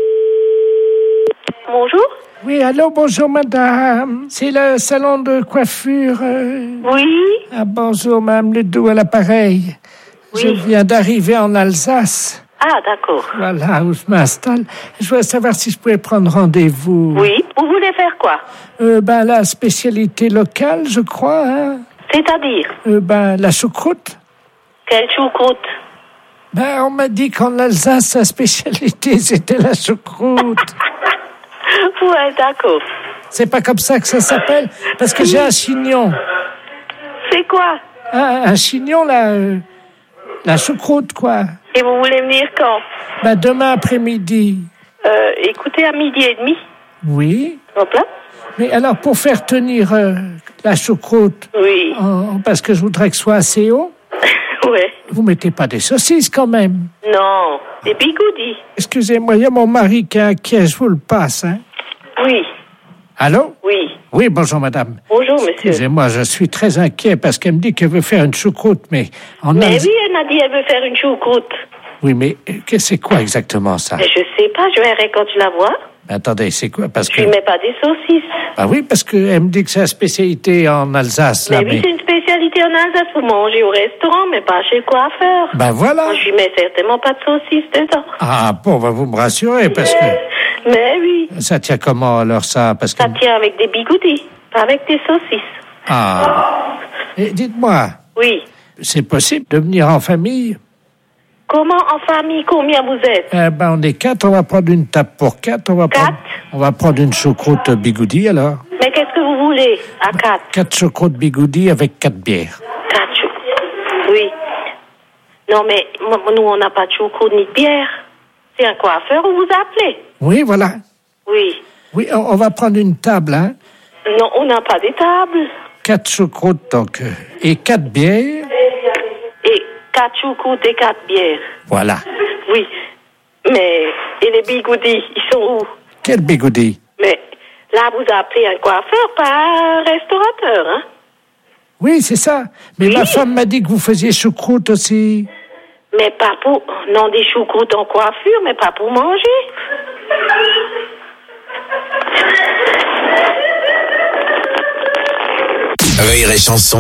Bonjour. Oui, allô, bonjour madame. C'est le salon de coiffure. Euh... Oui. Ah, bonjour madame Ledoux à l'appareil. Oui. Je viens d'arriver en Alsace. Ah, d'accord. Voilà où je m'installe. Je voulais savoir si je pouvais prendre rendez-vous. Oui. Vous voulez faire quoi? Euh, ben, la spécialité locale, je crois, hein. C'est-à-dire? Euh, ben, la choucroute. Quelle choucroute? Ben, on m'a dit qu'en Alsace, sa spécialité, c'était la choucroute. Ouais, d'accord. C'est pas comme ça que ça s'appelle? Parce que j'ai un chignon. C'est quoi? Un, un chignon, la, euh, la choucroute, quoi. Et vous voulez venir quand? Ben, demain après-midi. Euh, écoutez, à midi et demi. Oui. Hop là. Mais alors, pour faire tenir euh, la choucroute, Oui. en- parce que je voudrais que ce soit assez haut, Ouais. vous mettez pas des saucisses quand même. Non, des bigoudis. Excusez-moi, il y a mon mari qui est inquiet, je vous le passe, hein. Oui. Allô? Oui. Oui, bonjour madame. Bonjour, monsieur. Excusez-moi, je suis très inquiet parce qu'elle me dit qu'elle veut faire une choucroute, mais en Mais Alsace- oui, elle m'a dit elle veut faire une choucroute. Oui, mais euh, que- c'est quoi exactement ça? Mais je sais pas, je verrai quand tu la vois. Attendez, c'est quoi? Parce Je que... lui mets pas des saucisses. Ah oui, parce qu'elle me dit que c'est la spécialité en Alsace, là. Mais oui, c'est une spécialité en Alsace pour manger au restaurant, mais pas chez le coiffeur. Ben voilà. Moi, je lui mets certainement pas de saucisses dedans. Ah bon, bah vous me rassurez, parce que... Mais oui, Ça tient comment, alors, ça? Parce que... ça tient avec des bigoudis, pas avec des saucisses. Ah. Et dites-moi, Oui. c'est possible de venir en famille? Comment en famille, combien vous êtes? Eh ben, on est quatre, on va prendre une table pour quatre, on va prendre... On va prendre une choucroute bigoudi, alors. Mais qu'est-ce que vous voulez à quatre? Quatre choucroutes bigoudi avec quatre bières. Quatre chou- Oui. Non, mais moi, nous, on n'a pas de choucroute ni de bière. C'est un coiffeur où vous appelez. Oui, voilà. Oui. Oui, on, on va prendre une table, hein. Non, on n'a pas des tables. Quatre choucroutes, donc, euh, et quatre bières. Et quatre choucroutes et quatre bières. Voilà. Oui. Mais, et les bigoudis, ils sont où? Quel bigoudi? Mais, là, vous appelez un coiffeur, pas un restaurateur, hein? Oui, c'est ça. Mais ma femme m'a dit que vous faisiez choucroute aussi. Mais pas pour... Non, des choucroutes en coiffure, mais pas pour manger. Rire et chanson.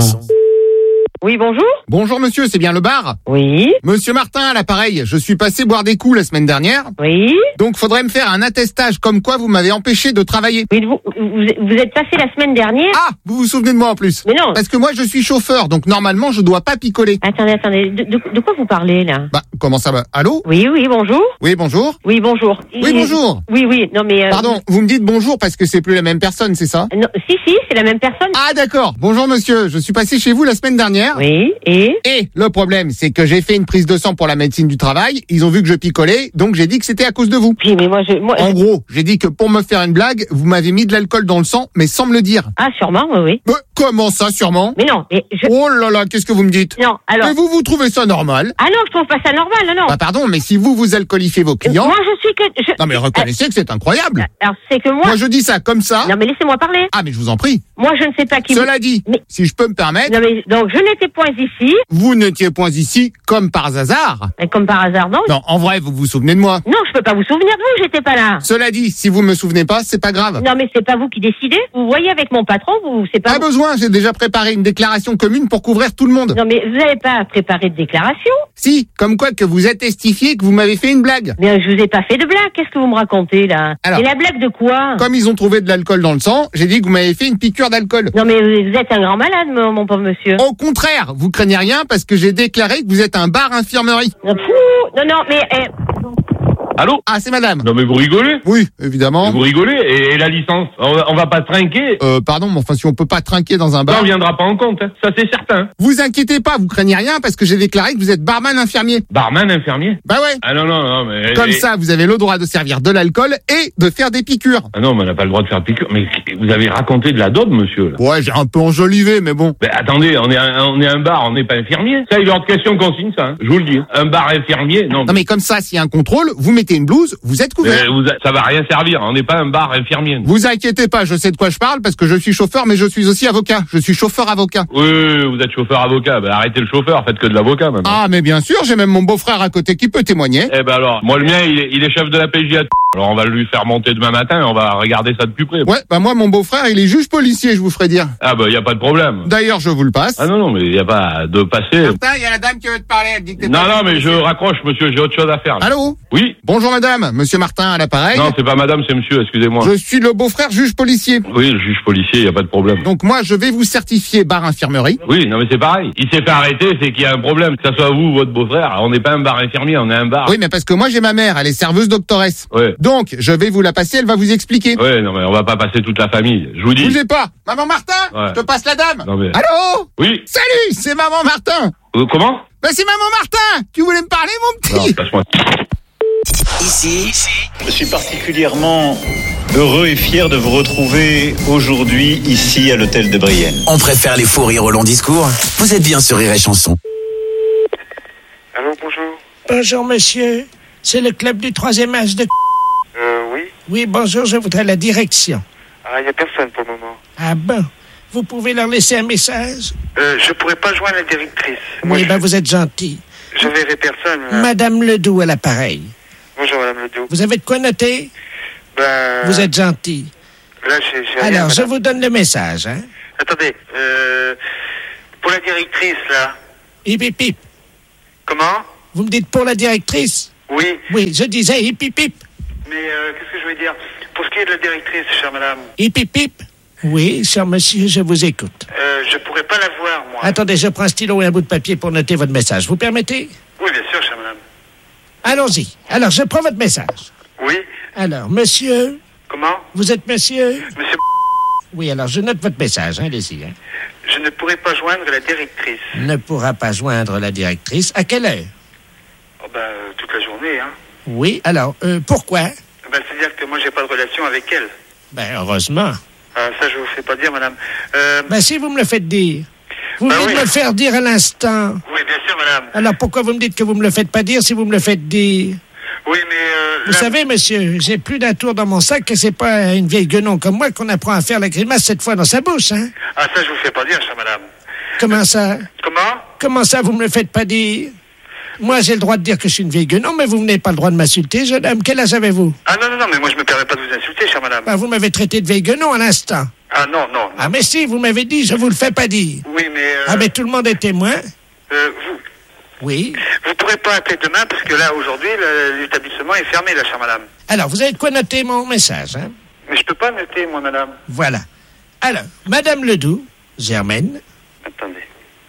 Oui, bonjour. Bonjour monsieur, c'est bien le bar? Oui. Monsieur Martin à l'appareil, je suis passé boire des coups la semaine dernière. Oui. Donc faudrait me faire un attestage comme quoi vous m'avez empêché de travailler. Oui, vous, vous, vous êtes passé la semaine dernière? Ah, vous vous souvenez de moi en plus? Mais non. Parce que moi je suis chauffeur, donc normalement je dois pas picoler. Attendez, attendez, de, de, de quoi vous parlez là? Bah, comment ça va? Allô? Oui, oui, bonjour. Oui, bonjour. Oui, bonjour. Oui, bonjour. Oui, oui, non mais... Euh, Pardon, vous me dites bonjour parce que c'est plus la même personne, c'est ça? Non, si, si, c'est la même personne. Ah d'accord, bonjour monsieur, je suis passé chez vous la semaine dernière. Oui, et? Et le problème, c'est que j'ai fait une prise de sang pour la médecine du travail, ils ont vu que je picolais, donc j'ai dit que c'était à cause de vous. Oui, mais moi je... Moi, en gros, j'ai dit que pour me faire une blague, vous m'avez mis de l'alcool dans le sang, mais sans me le dire. Ah, sûrement, oui, oui. Mais comment ça, sûrement? Mais non, mais je... Oh là là, qu'est-ce que vous me dites? Non, alors... Mais vous, vous trouvez ça normal? Ah non, je trouve pas ça normal, non, non. Bah pardon, mais si vous, vous alcoolifiez vos clients... Moi, je suis que... Je... Non mais reconnaissez que c'est incroyable. Alors, c'est que moi... Moi, je dis ça comme ça. Non, mais laissez-moi parler. Ah, mais je vous en prie. Moi, je ne sais pas qui... Cela vous... dit, mais... si je peux me permettre... Non, mais donc, je n'étais point ici. Vous n'étiez point ici, comme par hasard. Et comme par hasard, non. Non, en vrai, vous vous souvenez de moi. Non, je peux pas vous souvenir de vous, j'étais pas là. Cela dit, si vous me souvenez pas, c'est pas grave. Non, mais c'est pas vous qui décidez. Vous voyez avec mon patron, vous, c'est pas... Pas vous... besoin, j'ai déjà préparé une déclaration commune pour couvrir tout le monde. Non, mais vous n'avez pas préparé de déclaration? Si, comme quoi que vous attestifiez que vous m'avez fait une blague. Mais je vous ai pas fait de blague, qu'est-ce que vous me racontez, là? Alors, et la blague de quoi? Comme ils ont trouvé de l'alcool dans le sang, j'ai dit que vous m'avez fait une piqûre d'alcool. Non, mais vous êtes un grand malade, mon, mon pauvre monsieur. Au contraire, vous craignez rien parce que j'ai déclaré que vous êtes un bar infirmerie. Non, non, non, mais... Eh... Allô? Ah, c'est madame. Non, mais vous rigolez? Oui, évidemment. Mais vous rigolez? Et, et la licence? On va, on va pas trinquer? Euh, pardon, mais enfin, si on peut pas trinquer dans un bar... Ça, on viendra pas en compte, hein. Ça, c'est certain. Vous inquiétez pas, vous craignez rien parce que j'ai déclaré que vous êtes barman infirmier. Barman infirmier? Bah ouais. Ah non, non, non, mais... Comme et... ça, vous avez le droit de servir de l'alcool et de faire des piqûres. Ah non, mais on n'a pas le droit de faire de piqûres. Mais vous avez raconté de la daube, monsieur, là. Ouais, j'ai un peu enjolivé, mais bon. Mais attendez, on est un, on est un bar, on n'est pas infirmier. Ça, il est hors de question qu'on signe ça, hein. Je vous le dis. Un bar infirmier, non. Non, mais comme ça, s'il y a un contrôle, vous mettez une blouse, vous êtes couvert. Mais vous a... ça va rien servir. On n'est pas un bar infirmier. Vous inquiétez pas, je sais de quoi je parle parce que je suis chauffeur, mais je suis aussi avocat. Je suis chauffeur-avocat. Oui, oui, vous êtes chauffeur-avocat. Ben, arrêtez le chauffeur, faites que de l'avocat, maintenant. Ah, mais bien sûr, j'ai même mon beau-frère à côté qui peut témoigner. Eh ben alors, moi, le mien, il est, il est chef de la P J à t- Alors, on va lui faire monter demain matin et on va regarder ça de plus près. Ouais, bah moi, mon beau-frère, il est juge policier, je vous ferai dire. Ah, bah, y a pas de problème. D'ailleurs, je vous le passe. Ah non, non, mais y a pas de passer. Martin, il y a la dame qui veut te parler, elle dit que t'es Non, pas non, mais je raccroche, monsieur, j'ai autre chose à faire. Là. Allô? Oui? Bonjour, madame. Monsieur Martin, à l'appareil. Non, c'est pas madame, c'est monsieur, excusez-moi. Je suis le beau-frère juge policier. Oui, le juge policier, y a pas de problème. Donc moi, je vais vous certifier bar infirmerie. Oui, non, mais c'est pareil. Il s'est fait arrêter, c'est qu'il y a un problème. Que ça soit vous ou votre beau-frère, on n'est pas un bar infirmier, on est un bar. Oui, mais parce que moi, j'ai ma mère, elle est serveuse doctoresse. Ouais. Donc, je vais vous la passer, elle va vous expliquer. Ouais, non, mais on va pas passer toute la famille. Je vous dis. Bougez pas. Maman Martin, ouais. Je te passe la dame. Non, mais... Allô? Oui. Salut, c'est Maman Martin. Euh, comment? Bah, c'est Maman Martin. Tu voulais me parler, mon petit? Non, passe-moi. Ici, ici, je suis particulièrement heureux et fier de vous retrouver aujourd'hui ici à l'hôtel de Brienne. On préfère les faux rires au long discours. Vous êtes bien sur Rire et Chanson. Allô, bonjour. Bonjour, monsieur. C'est le club du troisième âge de... Euh, oui. Oui, bonjour, je voudrais la direction. Ah, il n'y a personne pour le moment. Ah bon? Vous pouvez leur laisser un message? Euh, je pourrais pas joindre la directrice. Moi, oui, je... ben vous êtes gentil. Je verrai personne. Là. Madame Ledoux à l'appareil. Bonjour, Madame Ledoux. Vous avez de quoi noter? Ben... Vous êtes gentil. Là, j'ai, j'ai rien, Alors, je madame. vous donne le message, hein. Attendez, euh... Pour la directrice, là. Hip, hip, hip. Comment? Vous me dites pour la directrice? Oui. Oui, je disais hip, hip, hip. Mais euh, qu'est-ce que je voulais dire? Pour ce qui est de la directrice, chère madame. Hip, hip, hip. Oui, cher monsieur, je vous écoute. Euh, je pourrais pas la voir, moi. Attendez, je prends un stylo et un bout de papier pour noter votre message. Vous permettez? Oui, bien sûr, chère madame. Allons-y. Alors, je prends votre message. Oui. Alors, monsieur... Comment? Vous êtes monsieur? Monsieur... Oui, alors je note votre message, hein, allez-y. Hein. Je ne pourrais pas joindre la directrice. Ne pourra pas joindre la directrice. À quelle heure? Oh, ben, euh, toute la journée, hein. Oui, alors, euh, pourquoi? Ben, c'est-à-dire que moi, j'ai pas de relation avec elle. Ben, heureusement. Ah, ça, je vous fais pas dire, madame. Euh... Ben, si vous me le faites dire. Vous Ben venez oui. de me le faire dire à l'instant. Oui, bien sûr, madame. Alors, pourquoi vous me dites que vous me le faites pas dire si vous me le faites dire? Oui, mais... Euh, Vous là- savez, monsieur, j'ai plus d'un tour dans mon sac que c'est pas une vieille guenon comme moi qu'on apprend à faire la grimace cette fois dans sa bouche, hein? Ah, ça, je vous fais pas dire, chère madame. Comment ça? Comment? Comment ça, vous me le faites pas dire? Moi, j'ai le droit de dire que je suis une vieille guenon, mais vous n'avez pas le droit de m'insulter, jeune homme. Quel âge avez-vous? Ah, non, non, non, mais moi, je me permets pas de vous insulter, chère madame. Ben, vous m'avez traité de vieille guenon à l'instant. Ah, non, non. Ah, mais si, vous m'avez dit, je vous le fais pas dire. Oui, mais... Euh, Ah, mais tout le monde est témoin. euh, vous... Oui. Vous pourrez pas appeler demain, parce que là, aujourd'hui, le- l'établissement est fermé, là, chère madame. Alors, vous avez de quoi noter mon message, hein? Mais je peux pas noter, moi, madame. Voilà. Alors, Madame Ledoux, Germaine. Attendez.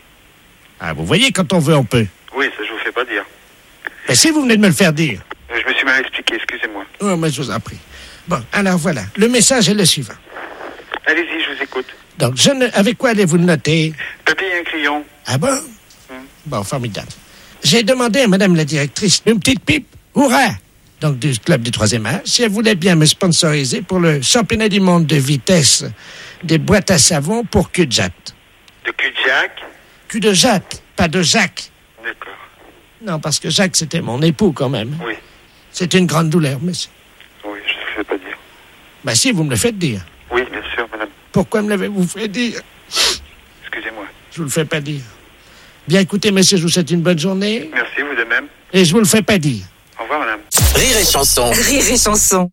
Ah, vous voyez, quand on veut, on peut. Oui, ça, je vous fais pas dire. Mais si vous venez de me le faire dire. Euh, Je me suis mal expliqué, excusez-moi. Oh, mais je vous en prie. Bon, alors voilà. Le message est le suivant. Allez-y, je vous écoute. Donc, je ne... avec quoi allez-vous le noter? Papier et un crayon. Ah bon? Bon, formidable. J'ai demandé à Madame la directrice une petite pipe, hurrah, donc du club du troisième âge, si elle voulait bien me sponsoriser pour le championnat du monde de vitesse des boîtes à savon pour cul de jatte. De cul de Jacques. Cul de jatte, pas de Jacques. D'accord. Non, parce que Jacques, c'était mon époux quand même. Oui. C'est une grande douleur, monsieur. Oui, je ne fais pas dire. Ben si, vous me le faites dire. Oui, bien sûr, madame. Pourquoi me l'avez-vous fait dire? Excusez-moi. Je vous le fais pas dire. Bien, écoutez, monsieur, je vous souhaite une bonne journée. Merci, vous de même. Et je vous le fais pas dire. Au revoir, madame. Rire et chanson. Rire et chanson.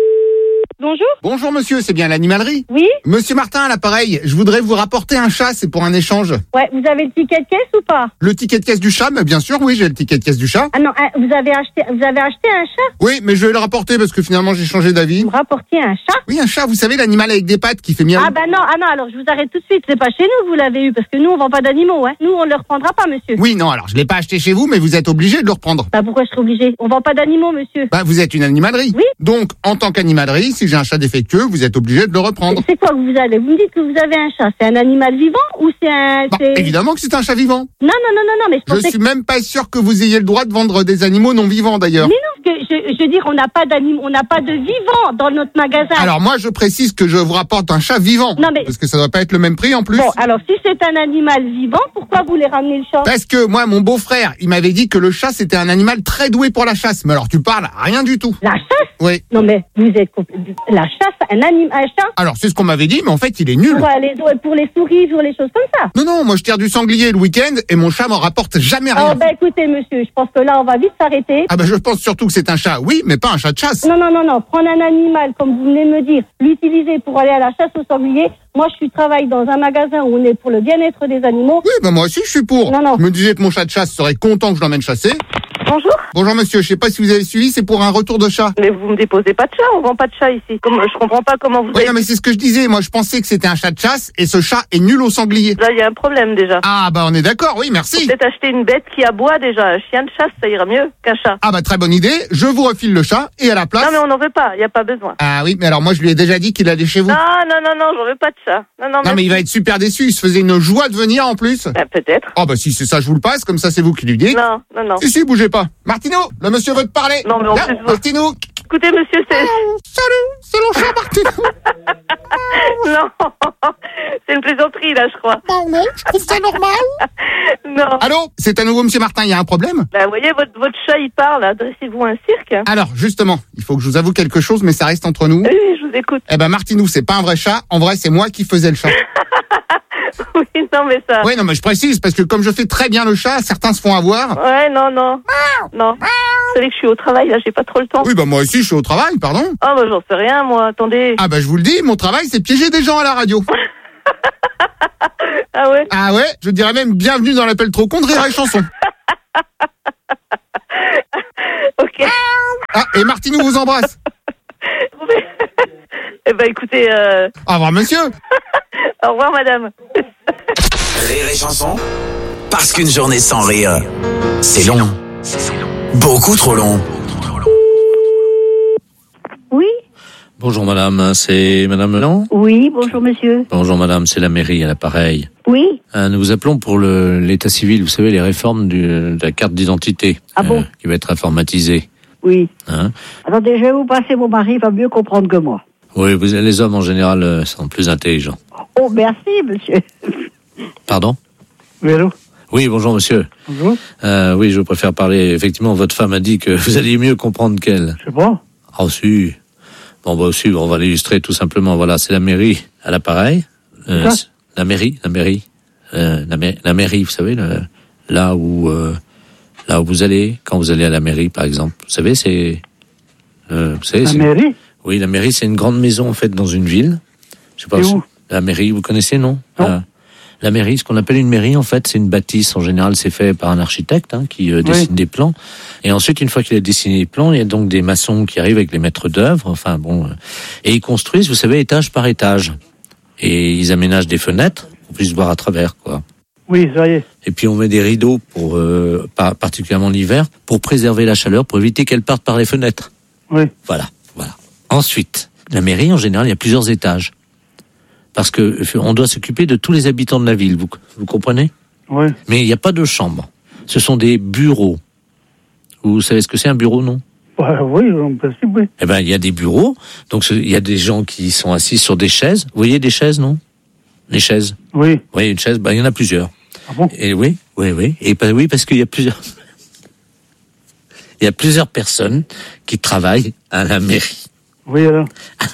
Bonjour. Bonjour monsieur, c'est bien l'animalerie? Oui. Monsieur Martin à l'appareil, je voudrais vous rapporter un chat, c'est pour un échange. Ouais, vous avez le ticket de caisse ou pas? Le ticket de caisse du chat, mais bien sûr, oui, j'ai le ticket de caisse du chat. Ah non, ah, vous avez acheté, vous avez acheté un chat? Oui, mais je vais le rapporter parce que finalement j'ai changé d'avis. Vous rapportiez un chat? Oui, un chat, vous savez, l'animal avec des pattes qui fait miaou. Ah bah non, ah non, alors je vous arrête tout de suite. C'est pas chez nous que vous l'avez eu, parce que nous on vend pas d'animaux, hein. Nous on le reprendra pas, monsieur. Oui, non, alors je l'ai pas acheté chez vous, mais vous êtes obligé de le reprendre. Bah pourquoi je serais obligé? On vend pas d'animaux, monsieur. Bah, vous êtes une animalerie. Oui. Donc, en tant qu'animalerie, si j'ai un chat défectueux, vous êtes obligé de le reprendre. C'est quoi que vous avez? Vous me dites que vous avez un chat. C'est un animal vivant ou c'est un... Bah, c'est- évidemment que c'est un chat vivant. Non, non, non, non, non, mais je Je pensais suis que... même pas sûr que vous ayez le droit de vendre des animaux non vivants d'ailleurs. Mais non, que je, je veux dire, on n'a pas d'animaux, on n'a pas de vivants dans notre magasin. Alors moi je précise que je vous rapporte un chat vivant. Non, mais- Parce que ça doit pas être le même prix en plus. Bon, alors si c'est un animal vivant, pourquoi vous voulez ramener le chat? Parce que moi mon beau-frère, il m'avait dit que le chat c'était un animal très doué pour la chasse. Mais alors tu parles rien du tout. La chasse? Oui. Non mais vous êtes compl- la chasse, un animal, un chat Alors c'est ce qu'on m'avait dit, mais en fait il est nul. pour, euh, les, pour les souris, pour les choses comme ça. Non non, moi je tire du sanglier le week-end et mon chat m'en rapporte jamais rien. Oh ben écoutez monsieur, je pense que là on va vite s'arrêter. Ah ben je pense surtout que c'est un chat, oui, mais pas un chat de chasse. Non non non non, prendre un animal comme vous venez de me dire, l'utiliser pour aller à la chasse au sanglier. Moi je suis travaille dans un magasin où on est pour le bien-être des animaux. Oui, ben moi aussi je suis pour. Non, non. Je me disais que mon chat de chasse serait content que je l'emmène chasser. Bonjour. Bonjour monsieur, je sais pas si vous avez suivi, c'est pour un retour de chat. Mais vous me déposez pas de chat, on vend pas de chat ici. Comme, je comprends pas comment vous Oui, avez... non mais c'est ce que je disais, moi je pensais que c'était un chat de chasse et ce chat est nul au sanglier. Là, il y a un problème déjà. Ah bah on est d'accord, oui, merci. Peut-être acheter une bête qui aboie déjà. Un chien de chasse, ça ira mieux qu'un chat. Ah bah très bonne idée, je vous refile le chat et à la place... Non, mais on n'en veut pas, il n'y a pas besoin. Ah oui, mais alors moi je lui ai déjà dit qu'il allait chez vous. Non, non, non, non, j'en veux pas de chat. Non, non, Non mais il va être super déçu, il se faisait une joie de venir en plus. Ben, peut-être. Oh bah si c'est ça je vous le passe, comme ça c'est vous qui lui dites. Non, non, non. Si si, bougez pas. Martino, le monsieur veut te parler. Non mais en Là, plus... vous- Martino. Écoutez, monsieur, c'est... Salut, c'est le chat Martino. Non, c'est une plaisanterie, là, je crois. Bon non, je trouve ça normal. Non. Allô, c'est à nouveau monsieur Martin, il y a un problème? Ben, vous voyez, votre, votre chat, il parle. Adressez-vous à un cirque. Hein. Alors justement, il faut que je vous avoue quelque chose, mais ça reste entre nous. Oui, oui, je vous écoute. Eh ben Martinou, c'est pas un vrai chat, en vrai c'est moi qui faisais le chat. Oui, non, mais ça... Oui, non, mais je précise, parce que comme je fais très bien le chat, certains se font avoir. Ouais, non, non. Non. Vous savez que je suis au travail, là, j'ai pas trop le temps. Oui, bah moi aussi, je suis au travail, pardon. Ah, bah j'en sais rien, moi, attendez. Ah bah je vous le dis, mon travail, c'est piéger des gens à la radio. Ah ouais? Ah ouais, je dirais même bienvenue dans l'appel trop con de Rire et Chanson. Ok. Ah, et Martinou vous embrasse. Eh ben écoutez... Euh... Au revoir, monsieur. Au revoir, madame. Rire et Chanson, parce qu'une journée sans rire, c'est long. Beaucoup trop long. Oui. Bonjour madame, c'est madame Leland? Oui, bonjour monsieur. Bonjour madame, c'est la mairie à l'appareil. Oui. Euh, nous vous appelons pour le, l'état civil, vous savez, les réformes du, de la carte d'identité. Ah bon? euh, qui va être informatisée. Oui. Hein? Attendez, je vais vous passer, mon mari, il va mieux comprendre que moi. Oui, vous, les hommes en général euh, sont plus intelligents. Oh, merci monsieur. Pardon? Oui, allô? Oui, bonjour monsieur. Bonjour. Euh, oui, je préfère parler. Effectivement, votre femme a dit que vous alliez mieux comprendre qu'elle. Je sais pas. Ah, si. Bon, bah, aussi, on va l'illustrer tout simplement. Voilà, c'est la mairie à l'appareil. Euh, Ça la mairie, la mairie. Euh, la, ma- la mairie, vous savez, le, là où euh, là où vous allez, quand vous allez à la mairie, par exemple. Vous savez, c'est... Euh, vous savez, La c'est- mairie? Oui, la mairie, c'est une grande maison, en fait, dans une ville. Je sais pas Et si- où? La mairie, vous connaissez, non? Non. Euh, la mairie, ce qu'on appelle une mairie, en fait, c'est une bâtisse. En général, c'est fait par un architecte hein, qui euh, dessine des plans. Et ensuite, une fois qu'il a dessiné les plans, il y a donc des maçons qui arrivent avec les maîtres d'œuvre. Enfin, bon, euh, et ils construisent, vous savez, étage par étage. Et ils aménagent des fenêtres pour qu'on puisse voir à travers, quoi. Oui, ça y est. Et puis on met des rideaux pour, euh, par- particulièrement l'hiver, pour préserver la chaleur, pour éviter qu'elle parte par les fenêtres. Oui. Voilà, voilà. Ensuite, la mairie, en général, il y a plusieurs étages. Parce que euh, on doit s'occuper de tous les habitants de la ville, vous, vous comprenez? Oui. Mais il n'y a pas de chambre. Ce sont des bureaux. Vous savez ce que c'est un bureau, non? Bah, oui, en principe, oui. Eh ben, il y a des bureaux. Donc, ce- il y a des gens qui sont assis sur des chaises. Vous voyez des chaises, non? Les chaises. Oui. Vous voyez une chaise? Ben, il y en a plusieurs. Ah bon? Et oui, oui, oui. Et ben, oui, parce qu'il y a plusieurs. Il y a plusieurs personnes qui travaillent à la mairie. Oui, alors?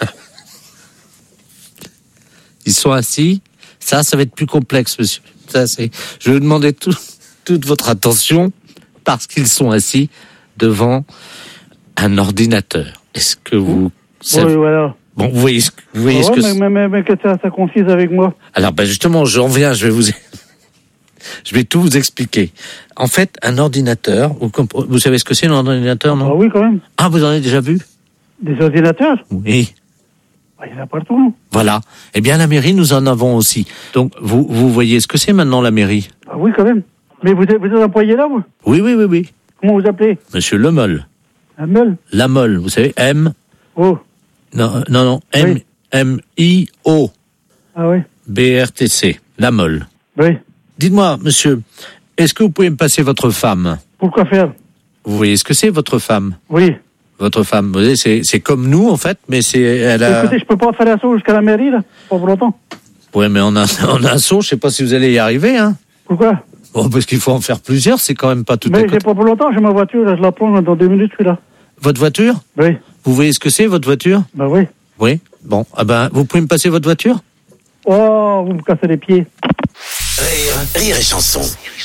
Ils sont assis. Ça, ça va être plus complexe, monsieur. Ça, c'est. Je vais vous demander tout, toute votre attention parce qu'ils sont assis devant un ordinateur. Est-ce que vous savez... Oui, voilà. Bon, vous voyez ce que, vous voyez Ah ce ouais, que mais, c'est. mais, mais, mais que ça, ça confise avec moi. Alors, ben justement, j'en viens, je vais vous, je vais tout vous expliquer. En fait, un ordinateur, vous, comp- vous savez ce que c'est un ordinateur, non? Ah oui, quand même. Ah, vous en avez déjà vu? Des ordinateurs? Oui. Ah, il y en a partout, non? Voilà. Eh bien, la mairie, nous en avons aussi. Donc, vous, vous voyez ce que c'est maintenant, la mairie? Ah oui, quand même. Mais vous êtes, vous êtes employé là, vous? Oui, oui, oui, oui. Comment vous appelez? Monsieur Lemolle. Un meule? La Molle, vous savez, M. Oh. Non, non, non, M, Oui. M, I, O. Ah oui. B, R, T, C. La Molle. Oui. Dites-moi, monsieur, est-ce que vous pouvez me passer votre femme? Pourquoi faire? Vous voyez ce que c'est, votre femme? Oui. Votre femme, vous voyez, c'est, c'est comme nous, en fait, mais c'est, elle a... Écoutez, je peux pas faire l'assaut jusqu'à la mairie, là. Pas pour longtemps. Ouais, mais on a, on a un saut, je sais pas si vous allez y arriver, hein. Pourquoi? Bon, parce qu'il faut en faire plusieurs, c'est quand même pas tout à Mais côté. j'ai pas pour longtemps, j'ai ma voiture, là, je la prends, là, dans deux minutes, je suis là. Votre voiture? Oui. Vous voyez ce que c'est, votre voiture? Ben oui. Oui. Bon, ah ben, vous pouvez me passer votre voiture? Oh, vous me cassez les pieds. Rire, rire et chanson.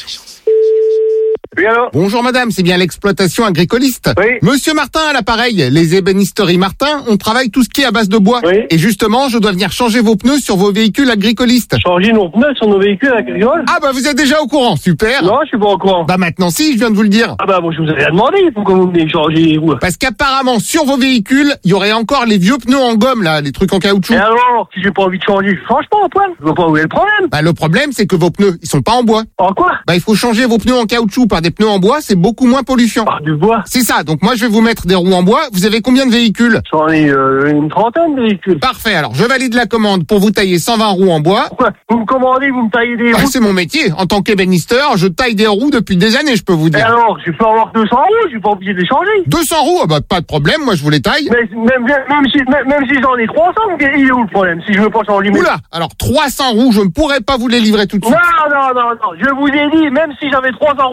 Oui, alors? Bonjour madame, c'est bien l'exploitation agricoliste. Oui. Monsieur Martin à l'appareil, les ébénisteries Martin, on travaille tout ce qui est à base de bois. Oui. Et justement, je dois venir changer vos pneus sur vos véhicules agricolistes. Changer nos pneus sur nos véhicules agricoles? Ah bah vous êtes déjà au courant, super. Non, je suis pas au courant. Bah maintenant si, je viens de vous le dire. Ah bah bon, je vous avais demandé, pourquoi vous venez changer, vous? Parce qu'apparemment, sur vos véhicules, il y aurait encore les vieux pneus en gomme là, les trucs en caoutchouc. Et alors, si j'ai pas envie de changer, je change pas, Antoine. Je vois pas où est le problème. Bah le problème, c'est que vos pneus, ils sont pas en bois. En quoi? Bah il faut changer vos pneus en caoutchouc par des pneus en bois, c'est beaucoup moins polluant. Ah, du bois? C'est ça, donc moi je vais vous mettre des roues en bois. Vous avez combien de véhicules? J'en ai euh, une trentaine de véhicules. Parfait, alors je valide la commande pour vous tailler cent vingt roues en bois. Pourquoi? Vous me commandez, vous me taillez des Bah, roues? c'est mon métier. En tant qu'ébénisteur, je taille des roues depuis des années, je peux vous Et dire. alors, je peux avoir deux cents roues, je suis pas obligé de les changer. deux cents roues, ah bah pas de problème, moi je vous les taille. Mais même, même, si, même, même si j'en ai trois cents, il est où le problème? Si je veux pas changer mes... Oula, alors trois cents roues, je ne pourrais pas vous les livrer tout de Non, suite. non, non, non, je vous ai dit, même si j'avais trois cents roues à changer,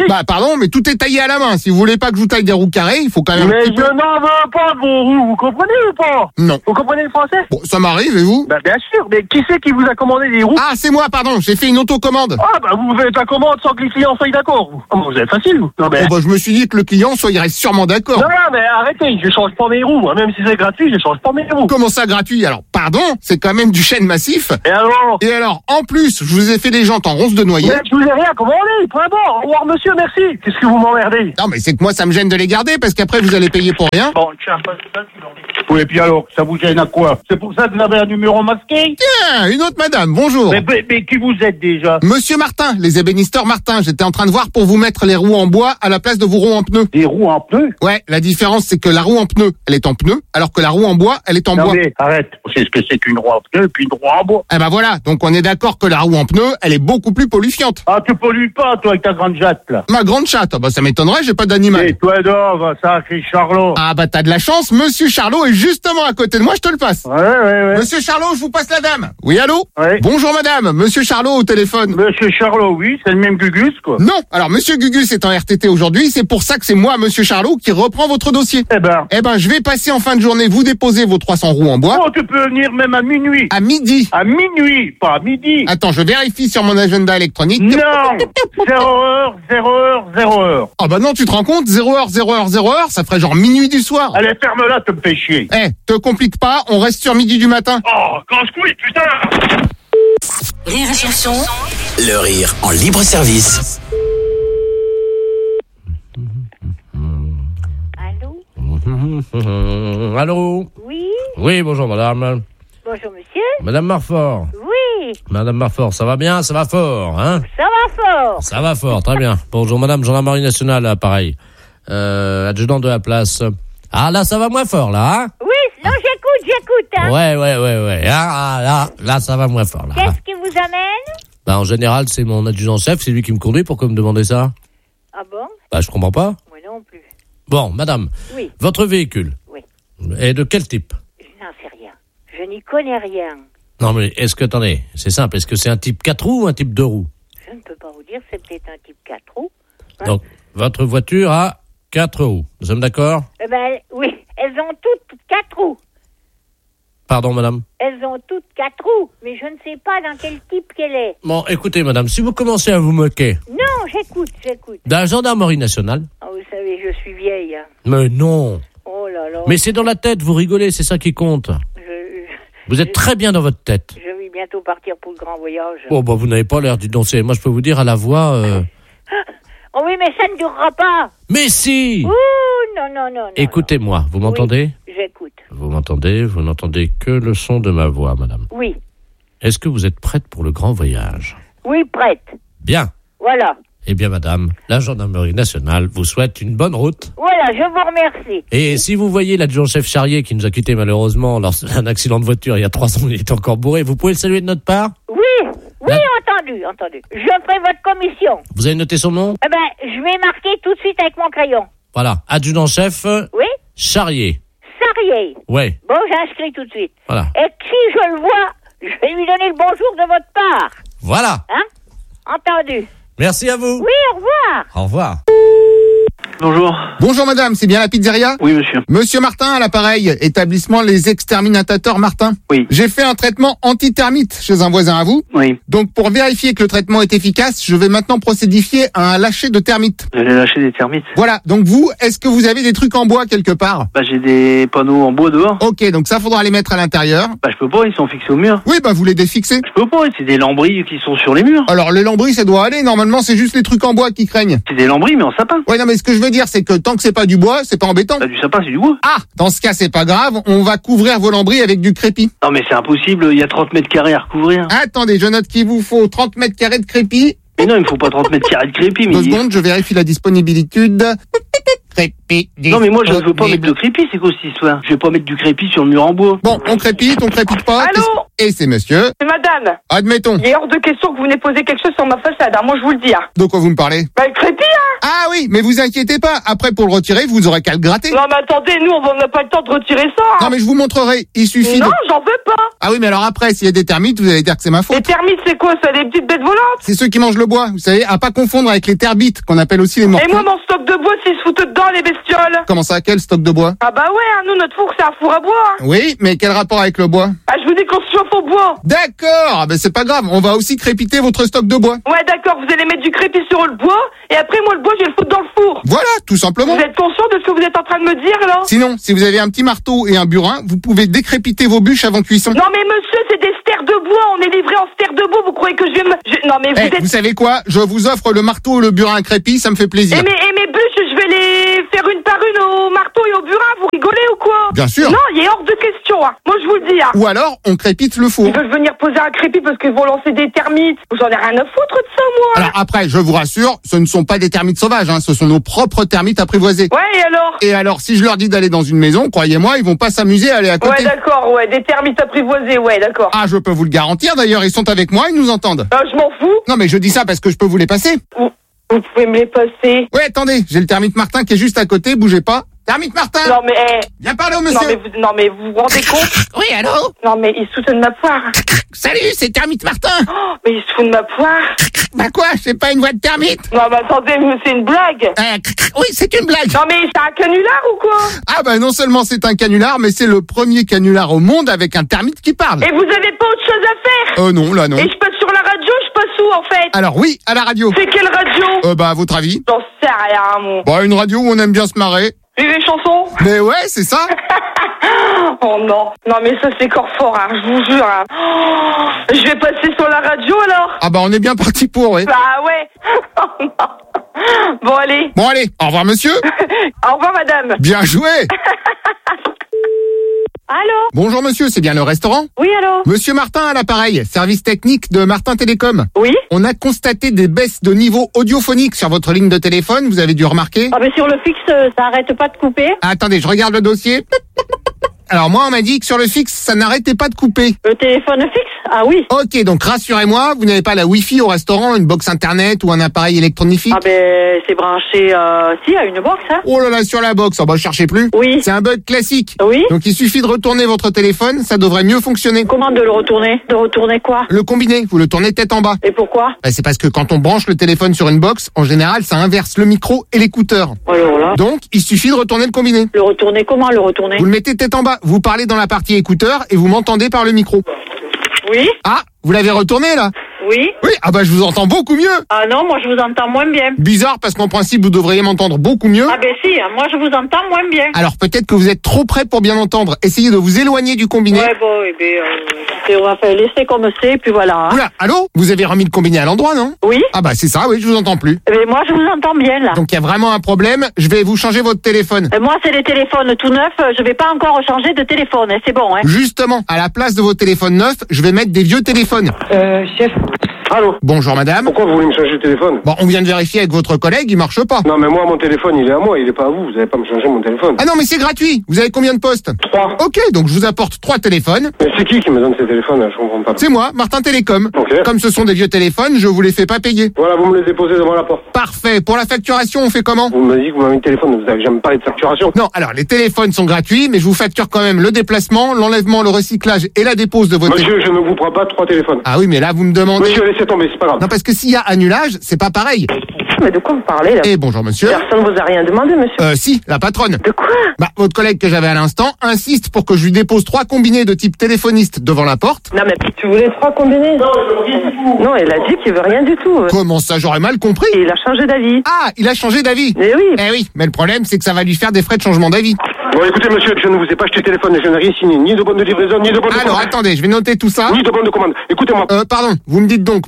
plastique. Bah pardon, mais tout est taillé à la main. Si vous voulez pas que je vous taille des roues carrées, il faut quand même... Mais je n'en veux pas de vos roues, vous comprenez ou pas? Non. Vous comprenez le français? Bon, ça m'arrive, et vous? Bah bien sûr, mais qui c'est qui vous a commandé des roues? Ah, c'est moi, pardon, j'ai fait une autocommande. Ah bah vous faites la commande sans que les clients soient d'accord. Vous, oh, vous êtes facile, vous. Non, mais... Oh, bah, je me suis dit que le client soit, il reste sûrement d'accord. Non, non, mais arrêtez, je change pas mes roues. Moi. Même si c'est gratuit, je change pas mes roues. Comment ça, gratuit? Alors, pardon, c'est quand même du chêne massif. Et alors? Et alors, en plus, je vous ai fait des jantes en ronce de noyer. Mais je vous ai rien commandé, point bon. Au revoir, monsieur, merci. Qu'est-ce que vous m'emmerdez? Non, mais c'est que moi, ça me gêne de les garder, parce qu'après, vous allez payer pour rien. Bon, tiens, pas ça, tu leur dis. Oui, et puis alors, ça vous gêne à quoi? C'est pour ça que vous avez un numéro masqué? Tiens, une autre madame, bonjour. Mais, mais, mais qui vous êtes déjà? Monsieur Martin, les ébénisteurs Martin, j'étais en train de voir pour vous mettre les roues en bois à la place de vos roues en pneus. Des roues en pneus? Ouais, la différence c'est que la roue en pneu, elle est en pneu, alors que la roue en bois, elle est en non bois. Mais arrête, c'est ce que c'est qu'une roue en pneu, puis une roue en bois. Eh ben voilà, donc on est d'accord que la roue en pneu, elle est beaucoup plus polluante. Ah, tu pollues pas, toi, avec ta grande jatte, là. Ma grande chatte, bah ça m'étonnerait, j'ai pas d'animal. Et toi, d'or, ça, c'est Charlot. Ah bah t'as de la chance, Monsieur Charlot est justement à côté de moi, je te le passe. Ouais, ouais, ouais. Monsieur Charlot, je vous passe la dame. Oui, allô? Ouais. Bonjour madame, Monsieur Charlot au téléphone. Monsieur Charlot, oui, c'est le même Gugus, quoi. Non, alors Monsieur Gugus est en R T T aujourd'hui, c'est pour ça que c'est moi, Monsieur Charlot, qui reprend votre dossier. Eh ben. Eh ben, je vais passer en fin de journée vous déposer vos trois cents roues en bois. Oh, tu peux venir même à minuit. À midi. À minuit, pas à midi. Attends, je vérifie sur mon agenda électronique. Non, zéro heure, zéro heure, zéro heure. Ah bah non, tu te rends compte, zéro heure, zéro heure, zéro heure, ça ferait genre minuit du soir. Allez, ferme-la, te me fais chier. Eh, te complique pas, on reste sur midi du matin. Oh, casse-couille, putain. Rire et chanson. Le rire en libre service. Allô? Allô? Oui? Oui, bonjour madame. Bonjour, monsieur? Madame Marfort. Oui. Madame Marfort, ça va bien? Ça va fort, hein? Ça va fort. Ça va fort, très bien. Bonjour madame, gendarmerie nationale, là, pareil. Euh, adjudant de la place. Ah, là, ça va moins fort, là, hein? Oui, non, j'écoute, j'écoute, hein. Ouais, ouais, ouais, ouais. Ah, ah, là, là, ça va moins fort, là. Qu'est-ce qui vous amène? Bah, en général, c'est mon adjudant-chef, c'est lui qui me conduit. Pourquoi me demander ça? Ah bon? Bah, je comprends pas. Moi non plus. Bon, madame. Oui. Votre véhicule. Oui. Est de quel type? Je n'en sais rien. Je n'y connais rien. Non, mais est-ce que, attendez, c'est simple, est-ce que c'est un type quatre roues ou un type deux roues? Je ne peux pas vous dire, c'est peut-être un type quatre roues. Hein? Donc, votre voiture a quatre roues. Nous sommes d'accord? Eh ben, oui, elles ont toutes quatre roues. Pardon, madame? Elles ont toutes quatre roues, mais je ne sais pas dans quel type qu'elle est. Bon, écoutez, madame, si vous commencez à vous moquer... Non, j'écoute, j'écoute. De la gendarmerie nationale? Oh, vous savez, je suis vieille. Hein. Mais non. Oh là là. Mais c'est dans la tête, vous rigolez, c'est ça qui compte. Je, vous êtes je, très bien dans votre tête. Je vais bientôt partir pour le grand voyage. Oh, bah, vous n'avez pas l'air d'y danser. Moi, je peux vous dire à la voix... Euh... Oh oui, mais ça ne durera pas. Mais si. Ouh, non, non, non. non Écoutez-moi, vous m'entendez? Oui, j'écoute. Vous m'entendez? Vous n'entendez que le son de ma voix, madame. Oui. Est-ce que vous êtes prête pour le grand voyage? Oui, prête. Bien. Voilà. Eh bien, madame, la gendarmerie nationale vous souhaite une bonne route. Voilà, je vous remercie. Et si vous voyez l'adjudant-chef Charrier qui nous a quittés malheureusement lors d'un accident de voiture il y a trois ans, il était encore bourré, vous pouvez le saluer de notre part? Oui, oui, la... entendu, entendu. Je ferai votre commission. Vous avez noté son nom? Eh ben, je vais marquer tout de suite avec mon crayon. Voilà, adjudant-chef. Oui. Charrier. Charrier. Ouais. Bon, j'inscris tout de suite. Voilà. Et si je le vois, je vais lui donner le bonjour de votre part. Voilà. Hein? Entendu. Merci à vous. Oui, au revoir. Au revoir. Bonjour. Bonjour madame, c'est bien la pizzeria? Oui, monsieur. Monsieur Martin à l'appareil, établissement Les Exterminateurs Martin. Oui. J'ai fait un traitement anti-termite chez un voisin à vous. Oui. Donc pour vérifier que le traitement est efficace, je vais maintenant procédifier à un lâcher de termites. Vous allez lâcher des termites? Voilà, donc vous, est-ce que vous avez des trucs en bois quelque part? Bah j'ai des panneaux en bois dehors. Ok, donc ça faudra les mettre à l'intérieur. Bah je peux pas, ils sont fixés au mur. Oui, bah vous les défixez. Je peux pas, c'est des lambris qui sont sur les murs. Alors les lambris ça doit aller, normalement c'est juste les trucs en bois qui craignent. C'est des lambris mais en sapin. Ouais non mais ce que je veux dire c'est que tant que c'est pas du bois, c'est pas embêtant. Bah du sapin c'est du bois. Ah, dans ce cas c'est pas grave, on va couvrir vos lambris avec du crépi. Non mais c'est impossible, il y a trente mètres carrés à recouvrir. Attendez, je note qu'il vous faut trente mètres carrés de crépi. Mais non, il me faut pas trente mètres carrés de crépi. Mais Deux secondes, je vérifie la disponibilité. Crépi. Non mais moi je veux pas mettre de crépi, c'est quoi cette histoire? Je vais pas mettre du crépi sur le mur en bois. Bon, on crépite, on crépite pas. Allô? Et c'est monsieur. C'est madame. Admettons. Il est hors de question que vous venez poser quelque chose sur ma façade, hein. Moi je vous le dis, hein. De quoi vous me parlez? Bah, le crépi, hein. Ah oui, mais vous inquiétez pas. Après, pour le retirer, vous aurez qu'à le gratter. Non, mais attendez, nous, on n'a pas le temps de retirer ça, hein. Non, mais je vous montrerai. Il suffit Non, de... j'en veux pas. Ah oui, mais alors après, s'il y a des termites, vous allez dire que c'est ma faute. Les termites, c'est quoi, ça? Des petites bêtes volantes? C'est ceux qui mangent le bois. Vous savez, à pas confondre avec les terbites, qu'on appelle aussi les morpions. Et moi, mon stock de bois, s'ils se foutent dedans, les bestioles. Comment ça, quel stock de bois? Ah bah ouais, hein, nous, notre four, c'est un four à bois, hein. Oui, mais quel rapport avec le bois? Ah, je vous dis qu'on se chauffe au bois. D'accord, ah ben c'est pas grave, on va aussi crépiter votre stock de bois. Ouais, d'accord, vous allez mettre du crépi sur le bois, et après, moi, le bois, je vais le foutre dans le four. Voilà, tout simplement. Vous êtes conscient de ce que vous êtes en train de me dire, là? Sinon, si vous avez un petit marteau et un burin, vous pouvez décrépiter vos bûches avant cuisson. Non, mais monsieur, c'est des stères de bois, on est livré en stères de bois, vous croyez que je vais me... je- Non, mais vous Eh, êtes... vous savez quoi? Je vous offre le marteau et le burin à crépi, ça me fait plaisir. Et mes, et mes bûches, je vais les faire une par une au marteau et au burin, vous rigolez ou quoi? Bien sûr. Non, il est hors de question, hein. Moi, je vous le dis, hein. Ou alors, on crépite le four. Ils veulent venir poser un crépi parce qu'ils vont lancer des termites. J'en ai rien à foutre de ça, moi. Alors après, je vous rassure, ce ne sont pas des termites sauvages, hein, ce sont nos propres termites apprivoisés. Ouais, et alors? Et alors, si je leur dis d'aller dans une maison, croyez-moi, ils vont pas s'amuser à aller à côté. Ouais, d'accord, ouais, des termites apprivoisés, ouais, d'accord. Ah, je peux vous le garantir, d'ailleurs, ils sont avec moi, ils nous entendent. Ah, je m'en fous. Non, mais je dis ça parce que je peux vous les passer. Vous, vous pouvez me les passer. Ouais, attendez, j'ai le termite Martin qui est juste à côté, bougez pas. Termite Martin! Non, mais, eh. Viens parler au monsieur! Non, mais vous, non, mais vous vous rendez compte? Oui, allô? Non, mais il se fout de ma poire. Salut, c'est Termite Martin! Oh, mais il se fout de ma poire. Bah quoi, c'est pas une voix de termite? Non, mais attendez, mais c'est une blague. Euh, oui, c'est une blague! Non, mais c'est un canular ou quoi? Ah bah non seulement c'est un canular, mais c'est le premier canular au monde avec un termite qui parle. Et vous avez pas autre chose à faire? Euh non, là non. Et je passe sur la radio, je passe où, en fait? Alors oui, à la radio. C'est quelle radio? Euh bah à votre avis? J'en sais rien, mon. Bah une radio où on aime bien se marrer. Et les chansons? Mais ouais, c'est ça. Oh non, non mais ça c'est corps fort, hein, je vous jure. Hein. Oh, je vais passer sur la radio alors. Ah bah on est bien parti pour, ouais. Bah ouais. Oh, non. Bon allez. Bon allez, au revoir monsieur. Au revoir madame. Bien joué. Allô? Bonjour monsieur, c'est bien le restaurant? Oui, allô? Monsieur Martin à l'appareil, service technique de Martin Télécom. Oui? On a constaté des baisses de niveau audiophonique sur votre ligne de téléphone, vous avez dû remarquer? Ah, mais sur le fixe, euh, ça arrête pas de couper. Ah, attendez, je regarde le dossier. Alors moi, on m'a dit que sur le fixe, ça n'arrêtait pas de couper. Le téléphone fixe? Ah oui. Ok, donc rassurez-moi, vous n'avez pas la Wi-Fi au restaurant, une box internet ou un appareil électronique? Ah ben, c'est branché, euh, si, à une box, hein. Oh là là, sur la box, oh bah cherchez plus. Oui. C'est un bug classique. Oui. Donc il suffit de retourner votre téléphone, ça devrait mieux fonctionner. Comment de le retourner? De retourner quoi? Le combiné, vous le tournez tête en bas. Et pourquoi? Bah, c'est parce que quand on branche le téléphone sur une box, en général, ça inverse le micro et l'écouteur. Alors là. Donc, il suffit de retourner le combiné. Le retourner comment, le retourner? Vous le mettez tête en bas, vous parlez dans la partie écouteur et vous m'entendez par le micro. Oui. Ah, vous l'avez retourné là? Oui. Oui, ah bah je vous entends beaucoup mieux. Ah non, moi je vous entends moins bien. Bizarre parce qu'en principe vous devriez m'entendre beaucoup mieux. Ah ben si, moi je vous entends moins bien. Alors peut-être que vous êtes trop près pour bien entendre. Essayez de vous éloigner du combiné. Ouais bon, eh ben, euh, on va faire laisser comme c'est, puis voilà. Hein. Oula, allô? Vous avez remis le combiné à l'endroit, non? Oui. Ah bah c'est ça, oui, je vous entends plus. Eh ben moi je vous entends bien là. Donc il y a vraiment un problème, je vais vous changer votre téléphone. Et moi c'est les téléphones tout neufs, je vais pas encore changer de téléphone, c'est bon hein. Justement, à la place de vos téléphones neufs, je vais mettre des vieux téléphones. Euh, chef. Allô? Bonjour madame. Pourquoi vous voulez me changer le téléphone? Bon, on vient de vérifier avec votre collègue, il marche pas. Non mais moi mon téléphone il est à moi, il est pas à vous, vous allez pas me changer mon téléphone. Ah non mais c'est gratuit, vous avez combien de postes? Trois. Ok, donc je vous apporte trois téléphones. Mais c'est qui qui me donne ces téléphones là? Je comprends pas. C'est moi, Martin Télécom. Ok. Comme ce sont des vieux téléphones, je vous les fais pas payer. Voilà, vous me les déposez devant la porte. Parfait, pour la facturation on fait comment? Vous m'avez dit que vous m'avez mis le téléphone, vous avez jamais parlé de facturation. Non, alors les téléphones sont gratuits, mais je vous facture quand même le déplacement, l'enlèvement, le recyclage et la dépose de votre... Monsieur, je ne vous prends pas trois téléphones. Ah oui, mais là vous me demandez... Monsieur, laissez tomber, c'est pas grave. Non, parce que s'il y a annulage, c'est pas pareil. Mais de quoi vous parlez là? Eh bonjour monsieur. Personne vous a rien demandé, monsieur. Euh si, la patronne. De quoi? Bah votre collègue que j'avais à l'instant insiste pour que je lui dépose trois combinés de type téléphoniste devant la porte. Non mais tu voulais trois combinés? Non, il veut rien du tout. Non, il a dit qu'il veut rien du tout. Comment ça, j'aurais mal compris? Et il a changé d'avis. Ah, il a changé d'avis. Eh oui. Eh oui, mais le problème c'est que ça va lui faire des frais de changement d'avis. Bon écoutez monsieur, je ne vous ai pas acheté le téléphone, je n'ai rien signé, ni de bonne de livraison, ni de bonne de Alors commande. attendez, je vais noter tout ça. Ni de bonne de commande. Écoutez-moi. Euh pardon, vous me dites donc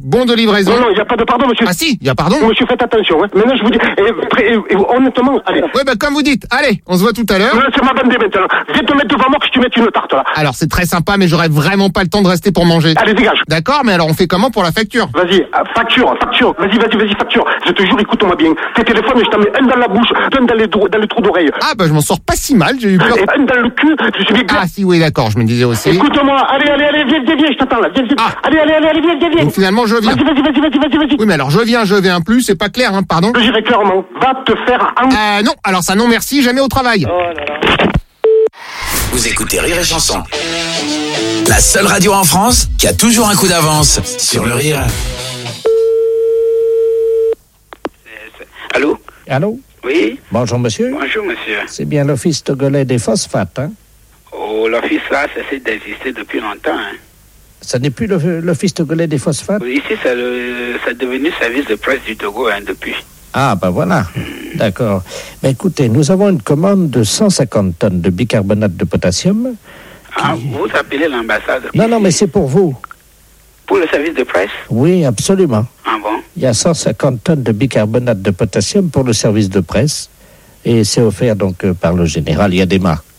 bon de livraison. Non, non, il n'y a pas de pardon, monsieur. Ah si, il y a pardon. Monsieur, faites attention. Hein. Maintenant, je vous dis, et, pré- et, et, honnêtement, allez. Ouais, bah comme vous dites. Allez, on se voit tout à l'heure. Non, c'est ma bande maintenant. Viens te mettre devant moi que je te mette une tarte, là. Alors, c'est très sympa, mais j'aurais vraiment pas le temps de rester pour manger. Allez, dégage. D'accord, mais alors on fait comment pour la facture? Vas-y, euh, facture, facture. Vas-y, vas-y, vas-y, facture. Je te jure, écoute-moi bien. Tes téléphones, je t'en mets un dans la bouche, un dans les, do- dans les trous d'oreille. Ah, bah je m'en sors pas si mal, j'ai eu peur. Et un dans le cul, je suis bien. Ah si, oui, d'accord, je me disais aussi. Écoute-moi, allez, allez, allez, viens, viens, viens, je t'attends là. Viens, viens. Ah. Allez, allez, allez, allez, viens, viens, viens. Donc finalement, je viens. Vas-y, vas-y, vas-y, vas-y, vas-y, vas-y. Oui, mais alors je viens, je viens plus, c'est pas clair, hein, pardon. Je dirais clairement, va te faire un... Euh, non, alors ça non merci, jamais au travail. Oh là là. Vous écoutez Rire et Chanson. La seule radio en France qui a toujours un coup d'avance sur le rire. Allô? Allô? Oui? Bonjour, monsieur. Bonjour, monsieur. C'est bien l'Office togolais des phosphates, hein? Oh, l'office là, ça cesse d'exister depuis longtemps. Hein. Ça n'est plus le- l'Office togolais des phosphates? Ici, ça, le, ça est devenu service de presse du Togo hein, depuis. Ah, ben voilà. D'accord. Ben écoutez, nous avons une commande de cent cinquante tonnes de bicarbonate de potassium. Ah, vous appelez l'ambassade? Non, non, mais c'est pour vous. Pour le service de presse? Oui, absolument. Ah bon? Il y a cent cinquante tonnes de bicarbonate de potassium pour le service de presse. Et c'est offert donc euh, par le général Yadema.